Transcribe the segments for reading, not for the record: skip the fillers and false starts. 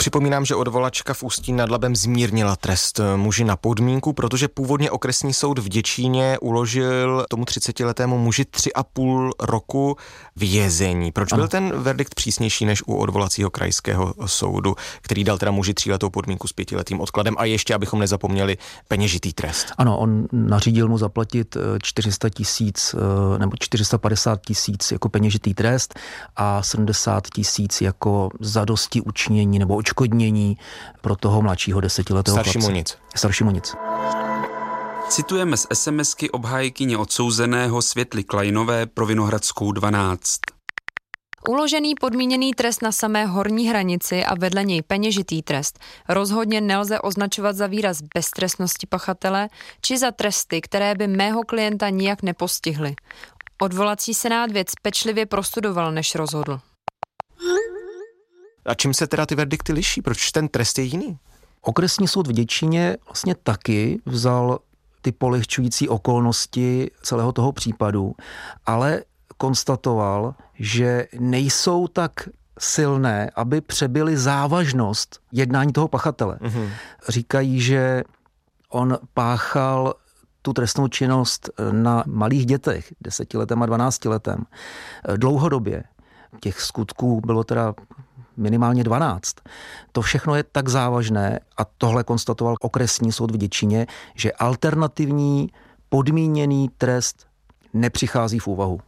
Připomínám, že odvolačka v Ústí nad Labem zmírnila trest muži na podmínku, protože původně okresní soud v Děčíně uložil tomu 30letému muži 3,5 roku vězení. Proč byl ten verdikt přísnější než u odvolacího krajského soudu, který dal teda muži 3letou podmínku s 5letým odkladem a ještě, abychom nezapomněli, peněžitý trest? Ano, on nařídil mu zaplatit 400 000 nebo 450 000 jako peněžitý trest a 70 000 jako zadosti učinění nebo odškodnění pro toho mladšího 10letého chlapce. Staršímu nic. Citujeme z SMSky obhájkyně odsouzeného Světly Klajnové pro Vinohradskou 12. Uložený podmíněný trest na samé horní hranici a vedle něj peněžitý trest rozhodně nelze označovat za výraz beztrestnosti pachatele či za tresty, které by mého klienta nijak nepostihly. Odvolací senát věc pečlivě prostudoval, než rozhodl. A čím se teda ty verdikty liší? Proč ten trest je jiný? Okresní soud v Děčíně vlastně taky vzal ty polehčující okolnosti celého toho případu, ale konstatoval, že nejsou tak silné, aby přebyly závažnost jednání toho pachatele. Říkají, že on páchal tu trestnou činnost na malých dětech, 10letém a 12letém. Dlouhodobě. Těch skutků bylo teda minimálně 12. To všechno je tak závažné, a tohle konstatoval okresní soud v Děčíně, že alternativní podmíněný trest nepřichází v úvahu.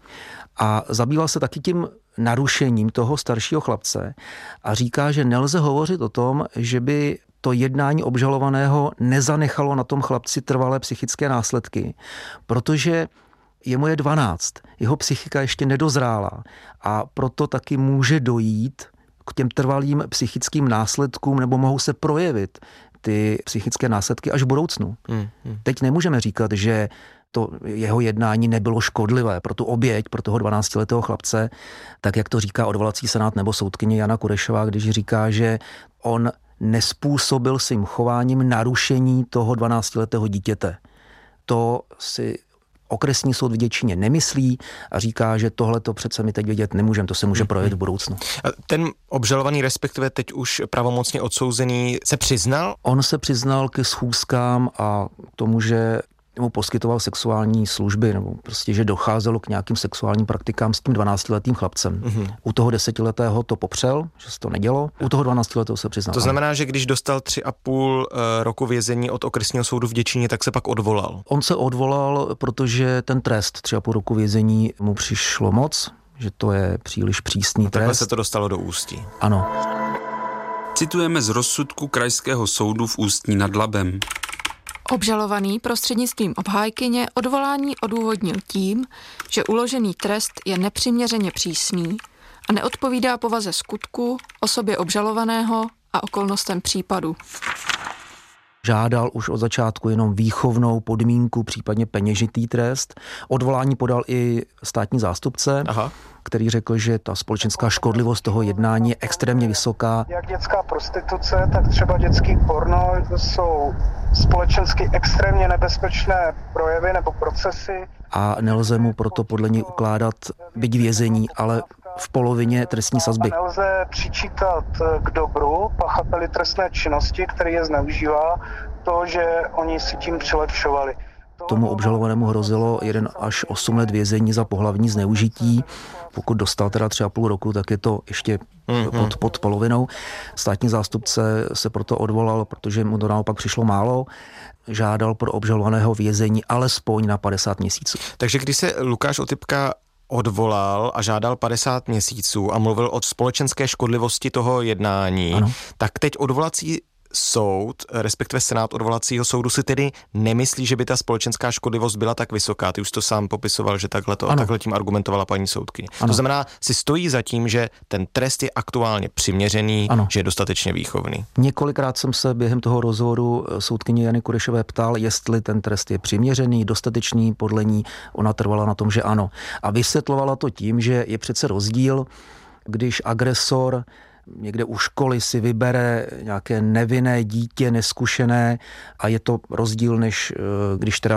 A zabýval se taky tím narušením toho staršího chlapce a říká, že nelze hovořit o tom, že by to jednání obžalovaného nezanechalo na tom chlapci trvalé psychické následky, protože jemu je 12, jeho psychika ještě nedozrála a proto taky může dojít k těm trvalým psychickým následkům nebo mohou se projevit ty psychické následky až v budoucnu. Teď nemůžeme říkat, že to jeho jednání nebylo škodlivé pro tu oběť, pro toho 12letého chlapce, tak jak to říká odvolací senát nebo soudkyně Jana Kurešová, když říká, že on nespůsobil svým chováním narušení toho 12letého dítěte. To si okresní soud v Děčíně nemyslí a říká, že tohle to přece my teď vědět nemůžeme, to se může projevit v budoucnu. Ten obžalovaný, respektive teď už pravomocně odsouzený, se přiznal? On se přiznal ke schůzkám a k tomu, že mu poskytoval sexuální služby, nebo prostě, že docházelo k nějakým sexuálním praktikám s tím 12letým chlapcem. U toho 10letého to popřel, že se to nedělo, u toho 12letého se přiznal. To znamená, že když dostal 3,5 roku vězení od okresního soudu v Děčíně, tak se pak odvolal? On se odvolal, protože ten trest 3,5 roku vězení mu přišlo moc, že to je příliš přísný trest. Takhle se to dostalo do Ústí. Ano. Citujeme z rozsudku Krajského soudu v Ústí nad Labem. Obžalovaný prostřednictvím obhájkyně odvolání odůvodnil tím, že uložený trest je nepřiměřeně přísný a neodpovídá povaze skutku, osobě obžalovaného a okolnostem případu. Žádal už od začátku jenom výchovnou podmínku, případně peněžitý trest. Odvolání podal i státní zástupce, který řekl, že ta společenská škodlivost toho jednání je extrémně vysoká. Jak dětská prostituce, tak třeba dětský porno jsou společensky extrémně nebezpečné projevy nebo procesy. A nelze mu proto podle něj ukládat byť vězení, ale v polovině trestní sazby. A nelze přičítat k dobru pachateli trestné činnosti, který je zneužívá, to, že oni si tím přilepšovali. Tomu obžalovanému hrozilo 1 až 8 let vězení za pohlavní zneužití. Pokud dostal teda 3,5 roku, tak je to ještě pod polovinou. Státní zástupce se proto odvolal, protože mu to naopak přišlo málo. Žádal pro obžalovaného vězení alespoň na 50 měsíců. Takže když se Lukáš Otypka odvolal a žádal 50 měsíců a mluvil o společenské škodlivosti toho jednání, tak teď odvolací soud, respektive senát odvolacího soudu si tedy nemyslí, že by ta společenská škodlivost byla tak vysoká. Ty už to sám popisoval, že takhle tím argumentovala paní soudkyně. To znamená, si stojí za tím, že ten trest je aktuálně přiměřený, že je dostatečně výchovný. Několikrát jsem se během toho rozhovoru soudkyně Jany Kurešové ptal, jestli ten trest je přiměřený, dostatečný, podle ní ona trvala na tom, že ano. A vysvětlovala to tím, že je přece rozdíl, když agresor někde u školy si vybere nějaké nevinné dítě, neskušené, a je to rozdíl, než když teda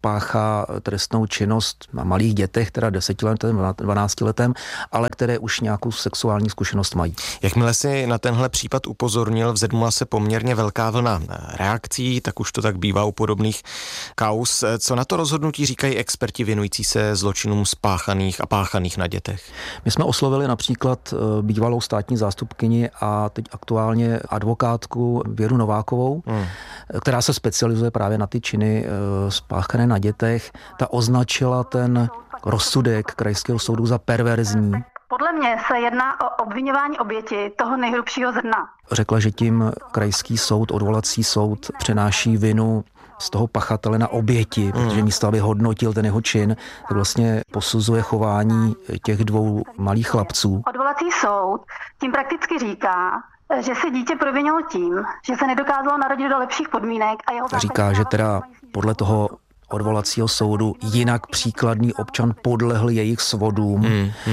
páchá trestnou činnost na malých dětech, teda 10letem, 12letem, ale které už nějakou sexuální zkušenost mají. Jakmile si na tenhle případ upozornil, vzedmula se poměrně velká vlna reakcí, tak už to tak bývá u podobných kauz. Co na to rozhodnutí říkají experti věnující se zločinům spáchaných a páchaných na dětech? My jsme oslovili například bývalou státní zástupkyni a teď aktuálně advokátku Věru Novákovou, která se specializuje právě na ty činy spáchané na dětech. Ta označila ten rozsudek krajského soudu za perverzní. Podle mě se jedná o obviňování oběti toho nejhrubšího zrna. Řekla, že tím krajský soud, odvolací soud přenáší vinu z toho pachatele na oběti, protože místo, aby hodnotil ten jeho čin, tak vlastně posuzuje chování těch dvou malých chlapců. Odvolací soud tím prakticky říká, že se dítě provinilo tím, že se nedokázalo narodit do lepších podmínek a jeho říká, že teda podle toho odvolacího soudu jinak příkladný občan podlehl jejich svodům.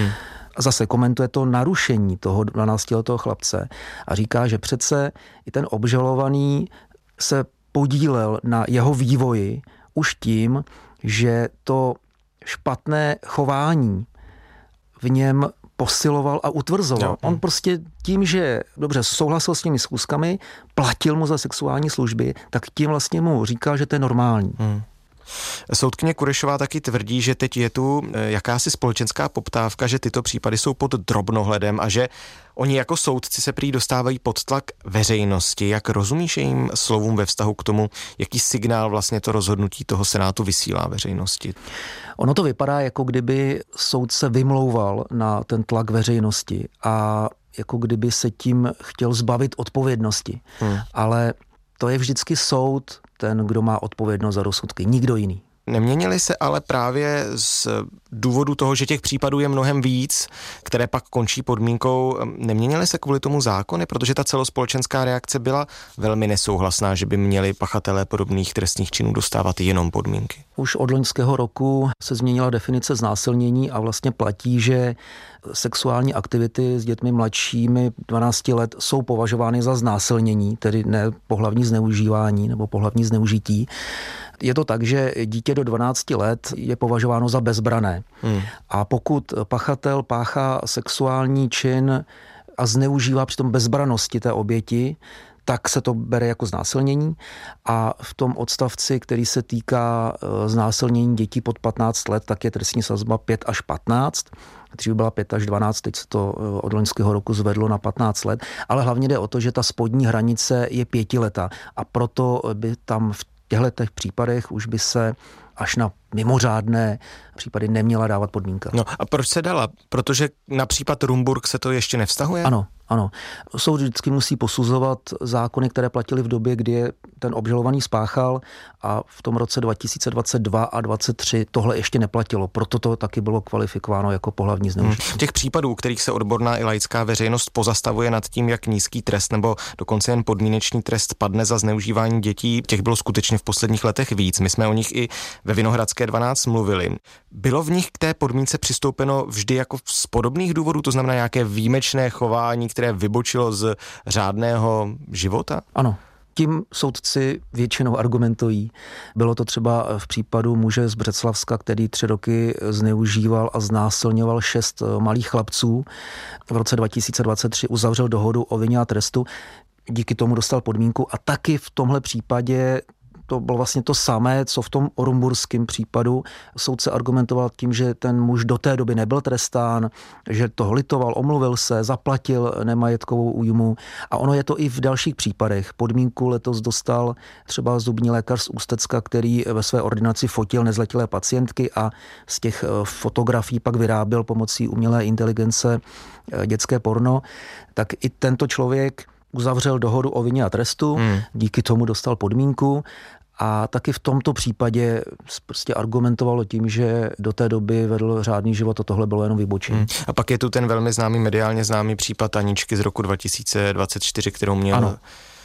A zase komentuje to narušení toho 12letého chlapce a říká, že přece i ten obžalovaný se podílel na jeho vývoji už tím, že to špatné chování v něm posiloval a utvrzoval. On prostě tím, že dobře souhlasil s těmi schůzkami, platil mu za sexuální služby, tak tím vlastně mu říká, že to je normální. Soudkyně Kurešová taky tvrdí, že teď je tu jakási společenská poptávka, že tyto případy jsou pod drobnohledem a že oni jako soudci se prý dostávají pod tlak veřejnosti. Jak rozumíš jejím slovům ve vztahu k tomu, jaký signál vlastně to rozhodnutí toho senátu vysílá veřejnosti? Ono to vypadá, jako kdyby soudce vymlouval na ten tlak veřejnosti a jako kdyby se tím chtěl zbavit odpovědnosti. Ale to je vždycky soud, ten, kdo má odpovědnost za rozsudky, nikdo jiný. Neměnily se ale právě z důvodu toho, že těch případů je mnohem víc, které pak končí podmínkou, neměnily se kvůli tomu zákony, protože ta celospolečenská reakce byla velmi nesouhlasná, že by měli pachatelé podobných trestných činů dostávat jenom podmínky. Už od loňského roku se změnila definice znásilnění a vlastně platí, že sexuální aktivity s dětmi mladšími 12 let jsou považovány za znásilnění, tedy ne pohlavní zneužívání nebo pohlavní zneužití. Je to tak, že dítě do 12 let je považováno za bezbrané. A pokud pachatel páchá sexuální čin a zneužívá přitom bezbranosti té oběti, tak se to bere jako znásilnění a v tom odstavci, který se týká znásilnění dětí pod 15 let, tak je trestní sazba 5 až 15. Dřív byla 5 až 12, teď se to od loňského roku zvedlo na 15 let, ale hlavně jde o to, že ta spodní hranice je 5 leta a proto by tam v těchto případech už by se až na mimořádné případy neměla dávat podmínka. No a proč se dala? Protože na případ Rumburk se to ještě nevztahuje? Ano. Soud vždycky musí posuzovat zákony, které platily v době, kdy je ten obžalovaný spáchal a v tom roce 2022 a 2023 tohle ještě neplatilo. Proto to taky bylo kvalifikováno jako pohlavní zneužití. Těch případů, u kterých se odborná i laická veřejnost pozastavuje nad tím, jak nízký trest nebo dokonce jen podmínečný trest padne za zneužívání dětí, těch bylo skutečně v posledních letech víc. My jsme o nich i ve Vinohradské 12 mluvili. Bylo v nich k té podmínce přistoupeno vždy jako z podobných důvodů, to znamená nějaké výjimečné chování, které vybočilo z řádného života? Ano. Tím soudci většinou argumentují. Bylo to třeba v případu muže z Břeclavska, který 3 roky zneužíval a znásilňoval 6 malých chlapců. V roce 2023 uzavřel dohodu o vině a trestu. Díky tomu dostal podmínku a taky v tomhle případě to bylo vlastně to samé, co v tom orumburském případu. Soudce argumentoval tím, že ten muž do té doby nebyl trestán, že toho litoval, omluvil se, zaplatil nemajetkovou újmu a ono je to i v dalších případech. Podmínku letos dostal třeba zubní lékař z Ústecka, který ve své ordinaci fotil nezletilé pacientky a z těch fotografií pak vyráběl pomocí umělé inteligence dětské porno. Tak i tento člověk uzavřel dohodu o vině a trestu, díky tomu dostal podmínku a taky v tomto případě prostě argumentovalo tím, že do té doby vedl řádný život a tohle bylo jenom vybočení. A pak je tu ten velmi známý, mediálně známý případ Aničky z roku 2024, kterou měl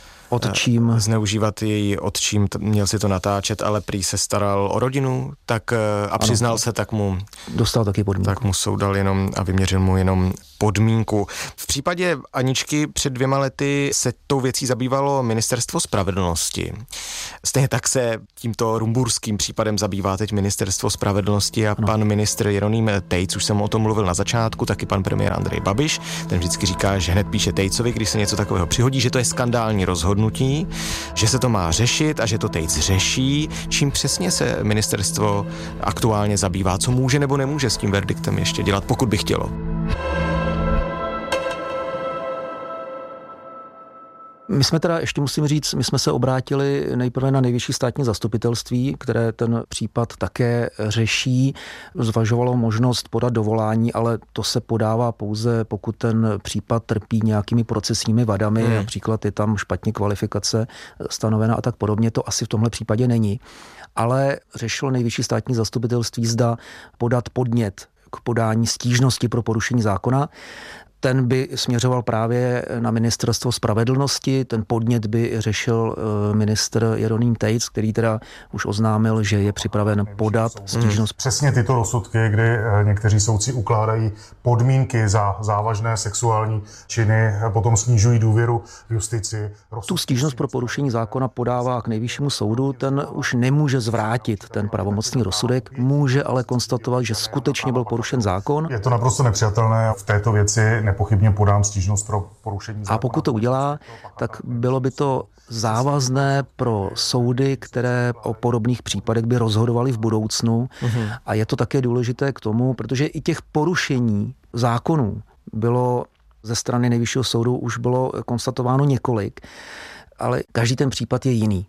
otčím zneužívat její otčím, měl si to natáčet, ale prý se staral o rodinu, tak a přiznal se, tak mu dostal taky podmínku. Tak mu soud dal jenom a vyměřil mu jenom podmínku. V případě Aničky před 2 lety se tou věcí zabývalo Ministerstvo spravedlnosti. Stejně tak se tímto rumburským případem zabývá teď Ministerstvo spravedlnosti a pan ministr Jeroným Tejc, už jsem o tom mluvil na začátku, taky pan premiér Andrej Babiš, ten vždycky říká, že hned píše Tejcovi, když se něco takového přihodí, že to je skandální rozhodnutí, že se to má řešit a že to Tejc řeší. Čím přesně se ministerstvo aktuálně zabývá, co může nebo nemůže s tím verdiktem ještě dělat, pokud by chtělo? My jsme teda, ještě musím říct, my jsme se obrátili nejprve na Nejvyšší státní zastupitelství, které ten případ také řeší. Zvažovalo možnost podat dovolání, ale to se podává pouze, pokud ten případ trpí nějakými procesními vadami, například je tam špatně kvalifikace stanovena a tak podobně, to asi v tomhle případě není. Ale řešilo Nejvyšší státní zastupitelství, zda podat podnět k podání stížnosti pro porušení zákona. Ten by směřoval právě na Ministerstvo spravedlnosti, ten podnět by řešil ministr Jeroným Tejc, který teda už oznámil, že je připraven podat stížnost. Přesně tyto rozsudky, kdy někteří soudci ukládají podmínky za závažné sexuální činy, potom snižují důvěru v justici. Tu stížnost pro porušení zákona podává k Nejvyššímu soudu, ten už nemůže zvrátit ten pravomocný rozsudek, může ale konstatovat, že skutečně byl porušen zákon. Je to naprosto nepřijatelné, v této věci nepochybně podám stížnost pro porušení zákona. A pokud to udělá, tak bylo by to závazné pro soudy, které o podobných případech by rozhodovaly v budoucnu. A je to také důležité k tomu, protože i těch porušení zákonů bylo ze strany Nejvyššího soudu už bylo konstatováno několik, ale každý ten případ je jiný.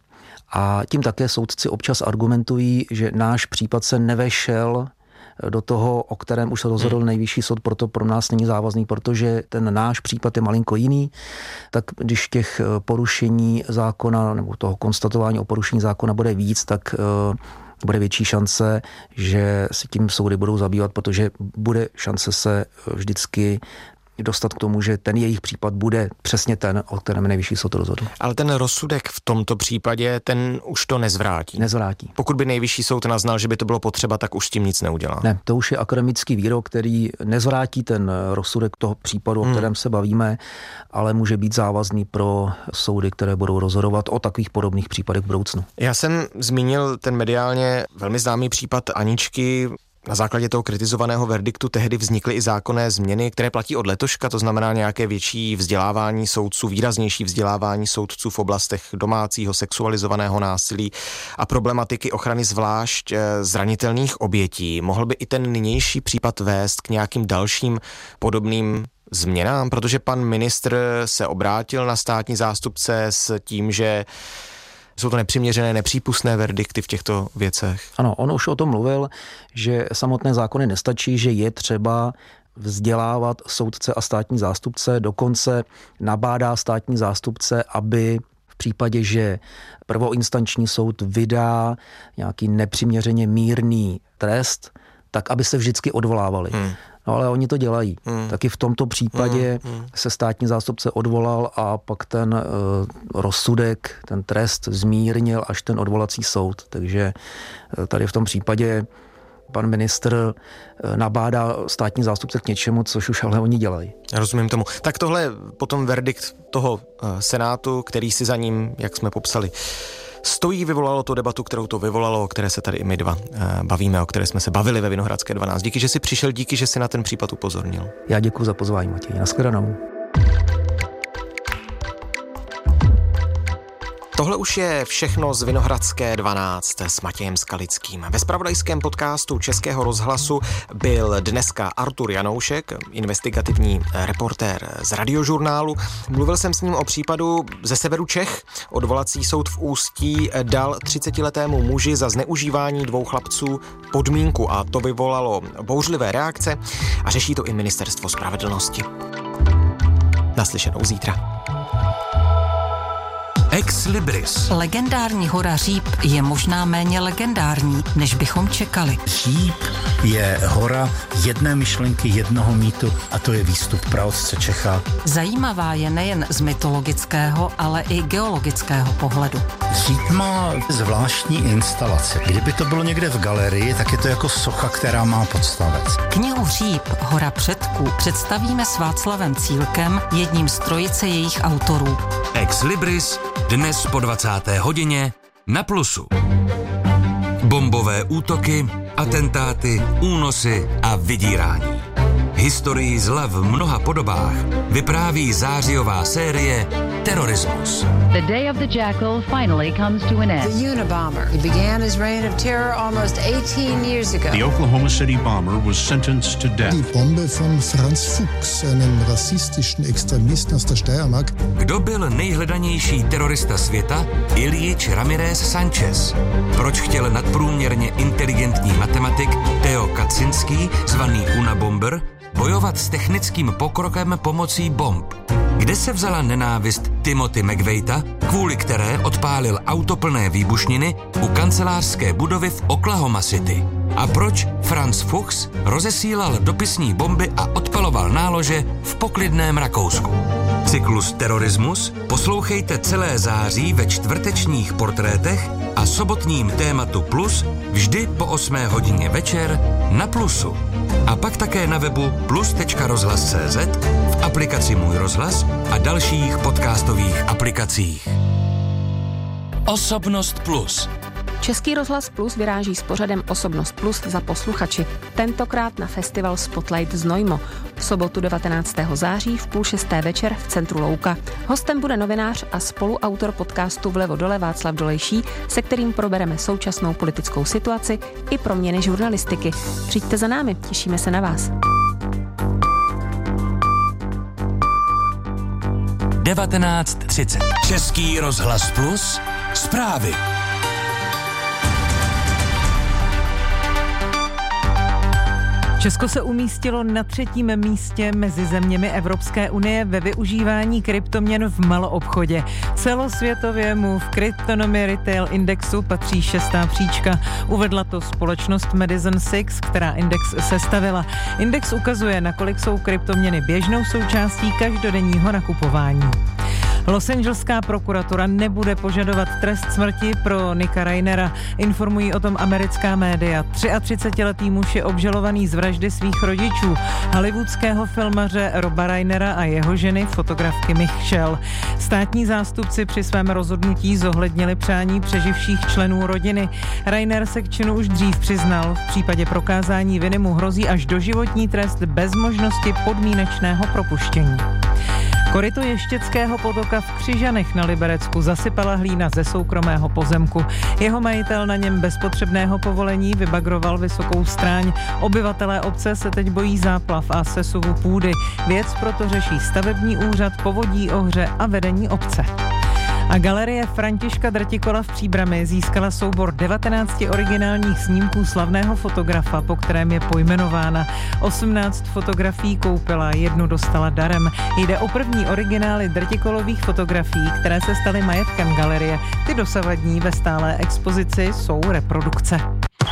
A tím také soudci občas argumentují, že náš případ se nevešel do toho, o kterém už se rozhodl Nejvyšší soud, proto pro nás není závazný, protože ten náš případ je malinko jiný, tak když těch porušení zákona nebo toho konstatování o porušení zákona bude víc, tak bude větší šance, že si tím soudy budou zabývat, protože bude šance se vždycky dostat k tomu, že ten jejich případ bude přesně ten, o kterém Nejvyšší soud rozhodl. Ale ten rozsudek v tomto případě, ten už to nezvrátí. Nezvrátí. Pokud by Nejvyšší soud naznal, že by to bylo potřeba, tak už s tím nic neudělá. Ne, to už je akademický výrok, který nezvrátí ten rozsudek toho případu, o kterém se bavíme, ale může být závazný pro soudy, které budou rozhodovat o takových podobných případech v budoucnu. Já jsem zmínil ten mediálně velmi známý případ Aničky. Na základě toho kritizovaného verdiktu tehdy vznikly i zákonné změny, které platí od letoška, to znamená nějaké větší vzdělávání soudců, výraznější vzdělávání soudců v oblastech domácího sexualizovaného násilí a problematiky ochrany zvlášť zranitelných obětí. Mohl by i ten nynější případ vést k nějakým dalším podobným změnám, protože pan ministr se obrátil na státní zástupce s tím, že jsou to nepřiměřené, nepřípustné verdikty v těchto věcech. Ano, on už o tom mluvil, že samotné zákony nestačí, že je třeba vzdělávat soudce a státní zástupce, dokonce nabádá státní zástupce, aby v případě, že prvoinstanční soud vydá nějaký nepřiměřeně mírný trest, tak aby se vždycky odvolávali. No ale oni to dělají. Taky v tomto případě se státní zástupce odvolal a pak ten rozsudek, ten trest zmírnil až ten odvolací soud. Takže tady v tom případě pan ministr nabádá státní zástupce k něčemu, což už ale oni dělají. Rozumím tomu. Tak tohle je potom verdikt toho Senátu, který si za ním, jak jsme popsali, stojí, vyvolalo to debatu, kterou to vyvolalo, o které se tady i my dva bavíme, o které jsme se bavili ve Vinohradské 12. Díky, že jsi přišel, díky, že jsi na ten případ upozornil. Já děkuji za pozvání, Matěj. Nashledanou. Tohle už je všechno z Vinohradské 12 s Matějem Skalickým. Ve zpravodajském podcastu Českého rozhlasu byl dneska Artur Janoušek, investigativní reportér z Radiožurnálu. Mluvil jsem s ním o případu ze severu Čech. Odvolací soud v Ústí dal 30letému muži za zneužívání 2 chlapců podmínku a to vyvolalo bouřlivé reakce a řeší to i Ministerstvo spravedlnosti. Naslyšenou zítra. Ex Libris. Legendární hora Říp je možná méně legendární, než bychom čekali. Říp je hora jedné myšlenky, jednoho mýtu a to je výstup praotce Čecha. Zajímavá je nejen z mytologického, ale i geologického pohledu. Říp má zvláštní instalace. Kdyby to bylo někde v galerii, tak je to jako socha, která má podstavec. Knihu Říp, hora předků, představíme s Václavem Cílkem, jedním z trojice jejich autorů. Ex Libris dnes po 20. hodině na Plusu. Bombové útoky, atentáty, únosy a vydírání. Historii zla v mnoha podobách vypráví zářijová série Terorismus. The day of the jackal finally comes to an end. The Unabomber. He began his reign of terror almost 18 years ago. The Oklahoma City bomber was sentenced to death. Die Bombe von Franz Fuchs, einem rassistischen Extremisten aus der Steiermark. Kdo byl nejhledanější terorista světa? Ilyich Ramirez Sanchez. Proč chtěl nadprůměrně inteligentní matematik Theo Kaczynski, zvaný Unabomber, bojovat s technickým pokrokem pomocí bomb? Kde se vzala nenávist Timothy McVeighta, kvůli které odpálil auto plné výbušniny u kancelářské budovy v Oklahoma City? A proč Franz Fuchs rozesílal dopisní bomby a odpaloval nálože v poklidném Rakousku? Cyklus Terorismus poslouchejte celé září ve čtvrtečních portrétech a sobotním tématu Plus vždy po 8 hodině večer na Plusu. A pak také na webu plus.rozhlas.cz, v aplikaci Můj rozhlas a dalších podcastových aplikacích. Osobnost Plus. Český rozhlas Plus vyráží s pořadem Osobnost Plus za posluchači. Tentokrát na festival Spotlight Znojmo. V sobotu 19. září v 5:30 večer v centru Louka. Hostem bude novinář a spoluautor podcastu Vlevo dole Václav Dolejší, se kterým probereme současnou politickou situaci i proměny žurnalistiky. Přijďte za námi, těšíme se na vás. 19:30. Český rozhlas Plus. Zprávy. Česko se umístilo na 3. místě mezi zeměmi Evropské unie ve využívání kryptoměn v maloobchodě. Celosvětově mu v Cryptonomy Retail Indexu patří 6. příčka. Uvedla to společnost Madison Six, která index sestavila. Index ukazuje, nakolik jsou kryptoměny běžnou součástí každodenního nakupování. Los Angeleská prokuratura nebude požadovat trest smrti pro Nicka Rainera. Informují o tom americká média. 33letý muž je obžalovaný z vraždy svých rodičů, hollywoodského filmaře Roba Rainera a jeho ženy, fotografky Michelle. Státní zástupci při svém rozhodnutí zohlednili přání přeživších členů rodiny. Rainer se k činu už dřív přiznal. V případě prokázání viny mu hrozí až doživotní trest bez možnosti podmínečného propuštění. Koryto Ještěckého potoka v Křižanech na Liberecku zasypala hlína ze soukromého pozemku. Jeho majitel na něm bez potřebného povolení vybagroval vysokou stráň. Obyvatelé obce se teď bojí záplav a sesuvu půdy. Věc proto řeší stavební úřad, povodí Ohře a vedení obce. A galerie Františka Drtikola v Příbrami získala soubor 19 originálních snímků slavného fotografa, po kterém je pojmenována. 18 fotografií koupila, 1 dostala darem. Jde o první originály Drtikolových fotografií, které se staly majetkem galerie. Ty dosavadní ve stálé expozici jsou reprodukce.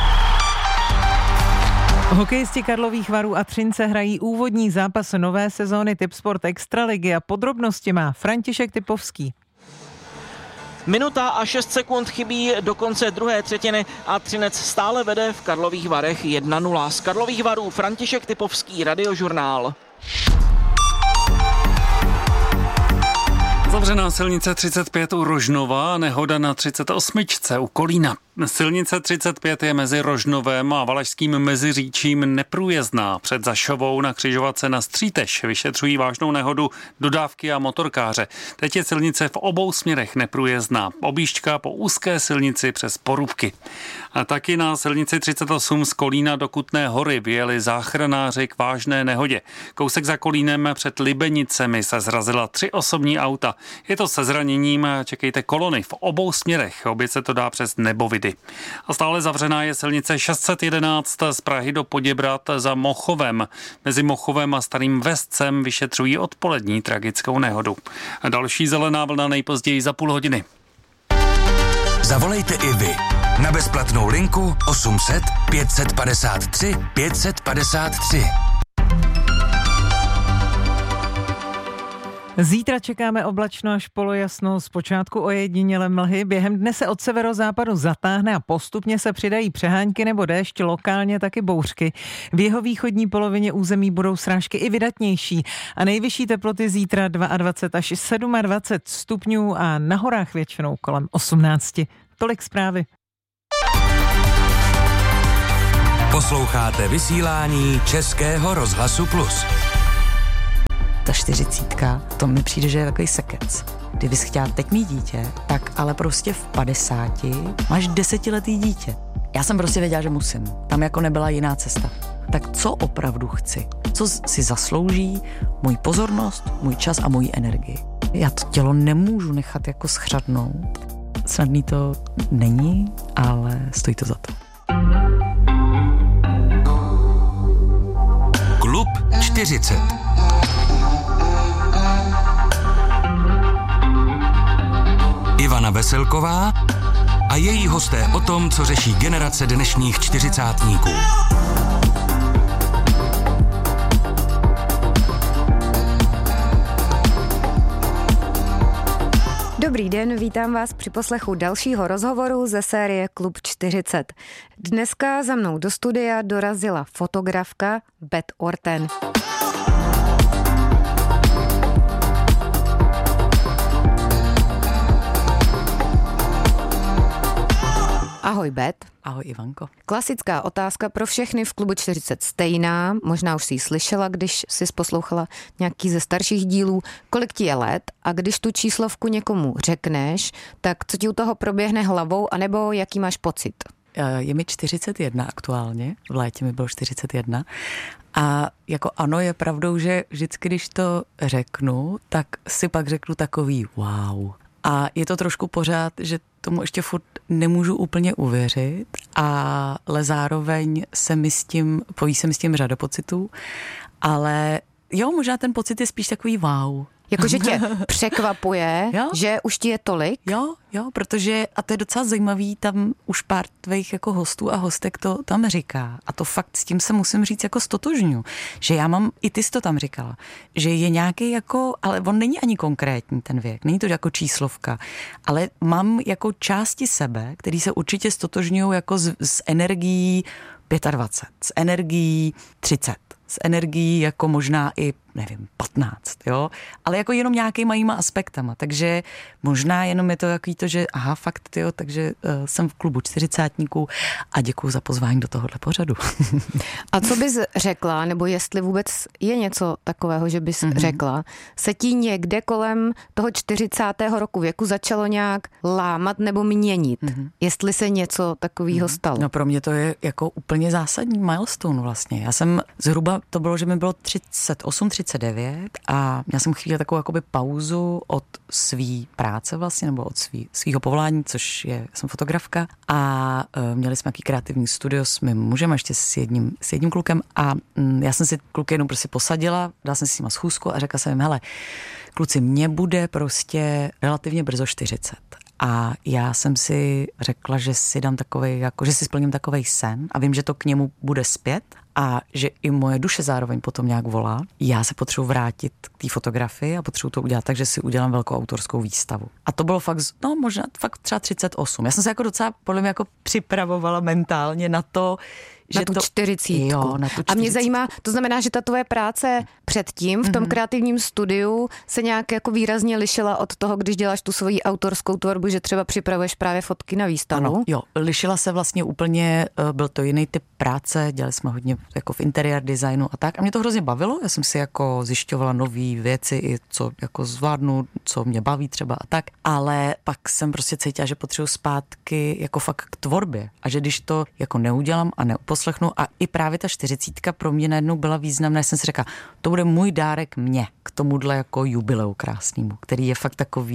Hokejisti Karlových Varů a Třince hrají úvodní zápas nové sezóny Tipsport Extraligy a podrobnosti má František Typovský. Minuta a 6 sekund chybí do konce druhé třetiny a Třinec stále vede v Karlových Varech 1-0. Z Karlových Varů František Typovský, Radiožurnál. Zavřená silnice 35 u Rožnova, nehoda na 38 u Kolína. Silnice 35 je mezi Rožnovem a Valašským Meziříčím neprůjezdná. Před Zašovou na křižovatce na Střítež vyšetřují vážnou nehodu dodávky a motorkáře. Teď je silnice v obou směrech neprůjezdná. Objížďka po úzké silnici přes Porubky. A taky na silnici 38 z Kolína do Kutné Hory vyjeli záchranáři k vážné nehodě. Kousek za Kolínem před Libenicemi se zrazila 3 osobní auta. Je to se zraněním, čekejte kolony v obou směrech. Obě se to dá přes Nebovidy. A stále zavřená je silnice 611 z Prahy do Poděbrad za Mochovem. Mezi Mochovem a Starým Vescem vyšetřují odpolední tragickou nehodu. A další zelená vlna nejpozději za půl hodiny. Zavolejte i vy na bezplatnou linku 800 553 553. Zítra čekáme oblačno až polojasno, zpočátku ojedinělé mlhy. Během dne se od severozápadu zatáhne a postupně se přidají přehánky nebo déšť, lokálně taky bouřky. V jihovýchodní polovině území budou srážky i vydatnější a nejvyšší teploty zítra 22 až 27 stupňů a na horách většinou kolem 18. Tolik zprávy. Posloucháte vysílání Českého rozhlasu Plus. Ta 40, to mi přijde, že je takový sekec. Kdybys chtěla teď mít dítě, tak ale prostě v 50 máš 10letý dítě. Já jsem prostě věděla, že musím. Tam jako nebyla jiná cesta. Tak co opravdu chci? Co si zaslouží můj pozornost, můj čas a můj energii? Já to tělo nemůžu nechat jako schřadnout. Snadný to není, ale stojí to za to. Klub 40. Ivana Veselková a její hosté o tom, co řeší generace dnešních čtyřicátníků. Dobrý den, vítám vás při poslechu dalšího rozhovoru ze série Klub 40. Dneska za mnou do studia dorazila fotografka Beth Orten. Ahoj, Beth. Ahoj, Ivanko. Klasická otázka pro všechny v Klubu 40 stejná, možná už jsi ji slyšela, když jsi poslouchala nějaký ze starších dílů. Kolik ti je let a když tu číslovku někomu řekneš, tak co ti u toho proběhne hlavou, anebo jaký máš pocit? Je mi 41 aktuálně, v létě mi bylo 41 a jako ano, je pravdou, že vždycky, když to řeknu, tak si pak řeknu takový wow. A je to trošku pořád, že tomu ještě furt nemůžu úplně uvěřit, ale zároveň pojí se mi s tím řada pocitů, ale jo, možná ten pocit je spíš takový wow. Jakože tě překvapuje, že už ti je tolik? Jo, protože, a to je docela zajímavý, tam už pár tvých jako hostů a hostek to tam říká. A to fakt s tím se musím říct jako stotožňu, že já mám, i ty jsi to tam říkala, že je nějaký jako, ale on není ani konkrétní ten věk, není to jako číslovka, ale mám jako části sebe, který se určitě stotožňují jako s energií 25, s energií 30. S energií jako možná i, nevím, 15, jo, ale jako jenom nějakýma jíma aspektama, takže možná jenom je to takový to, že aha, fakt, jo, takže jsem v klubu 40 a děkuju za pozvání do tohohle pořadu. A co bys řekla, nebo jestli vůbec je něco takového, že bys řekla, se ti někde kolem toho 40. roku věku začalo nějak lámat nebo měnit, jestli se něco takového stalo? No pro mě to je jako úplně zásadní milestone vlastně. Já jsem zhruba, to bylo, že mi bylo 38, 39 a já jsem chvíli takovou jakoby pauzu od svý práce vlastně, nebo od svýho povolání, což je, jsem fotografka a měli jsme nějaký kreativní studio s mým mužem a ještě s jedním klukem a já jsem si kluky jenom prostě posadila, dala jsem si s nima schůzku a řekla jsem jim, hele, kluci, mně bude prostě relativně brzo 40. A já jsem si řekla, že si dám takovej, jako, že si splním takovej sen a vím, že to k němu bude zpět a že i moje duše zároveň potom nějak volá. Já se potřebuji vrátit k té fotografii a potřebuji to udělat tak, že si udělám velkou autorskou výstavu. A to bylo fakt, no možná fakt třeba 38. Já jsem se jako docela podle mě jako připravovala mentálně na to, že na tu 40. Jo, na tu 40. A mě zajímá, to znamená, že ta tvoje práce předtím v tom kreativním studiu se nějak jako výrazně lišila od toho, když děláš tu svoji autorskou tvorbu, že třeba připravuješ právě fotky na výstavu? Ano, jo, lišila se vlastně úplně, byl to jiný typ práce, dělali jsme hodně jako v interiér designu a tak. A mě to hrozně bavilo, já jsem si jako zjišťovala nové věci, i co jako zvládnu, co mě baví třeba a tak. Ale pak jsem prostě cítila, že potřebuji zpátky jako fakt k tvorbě a že když to jako neudělám a neuposlechnu a i právě ta 40 pro mě najednou byla významná, jsem si řekla, to bude můj dárek mě k tomuhle jako jubileu krásnému, který je fakt takový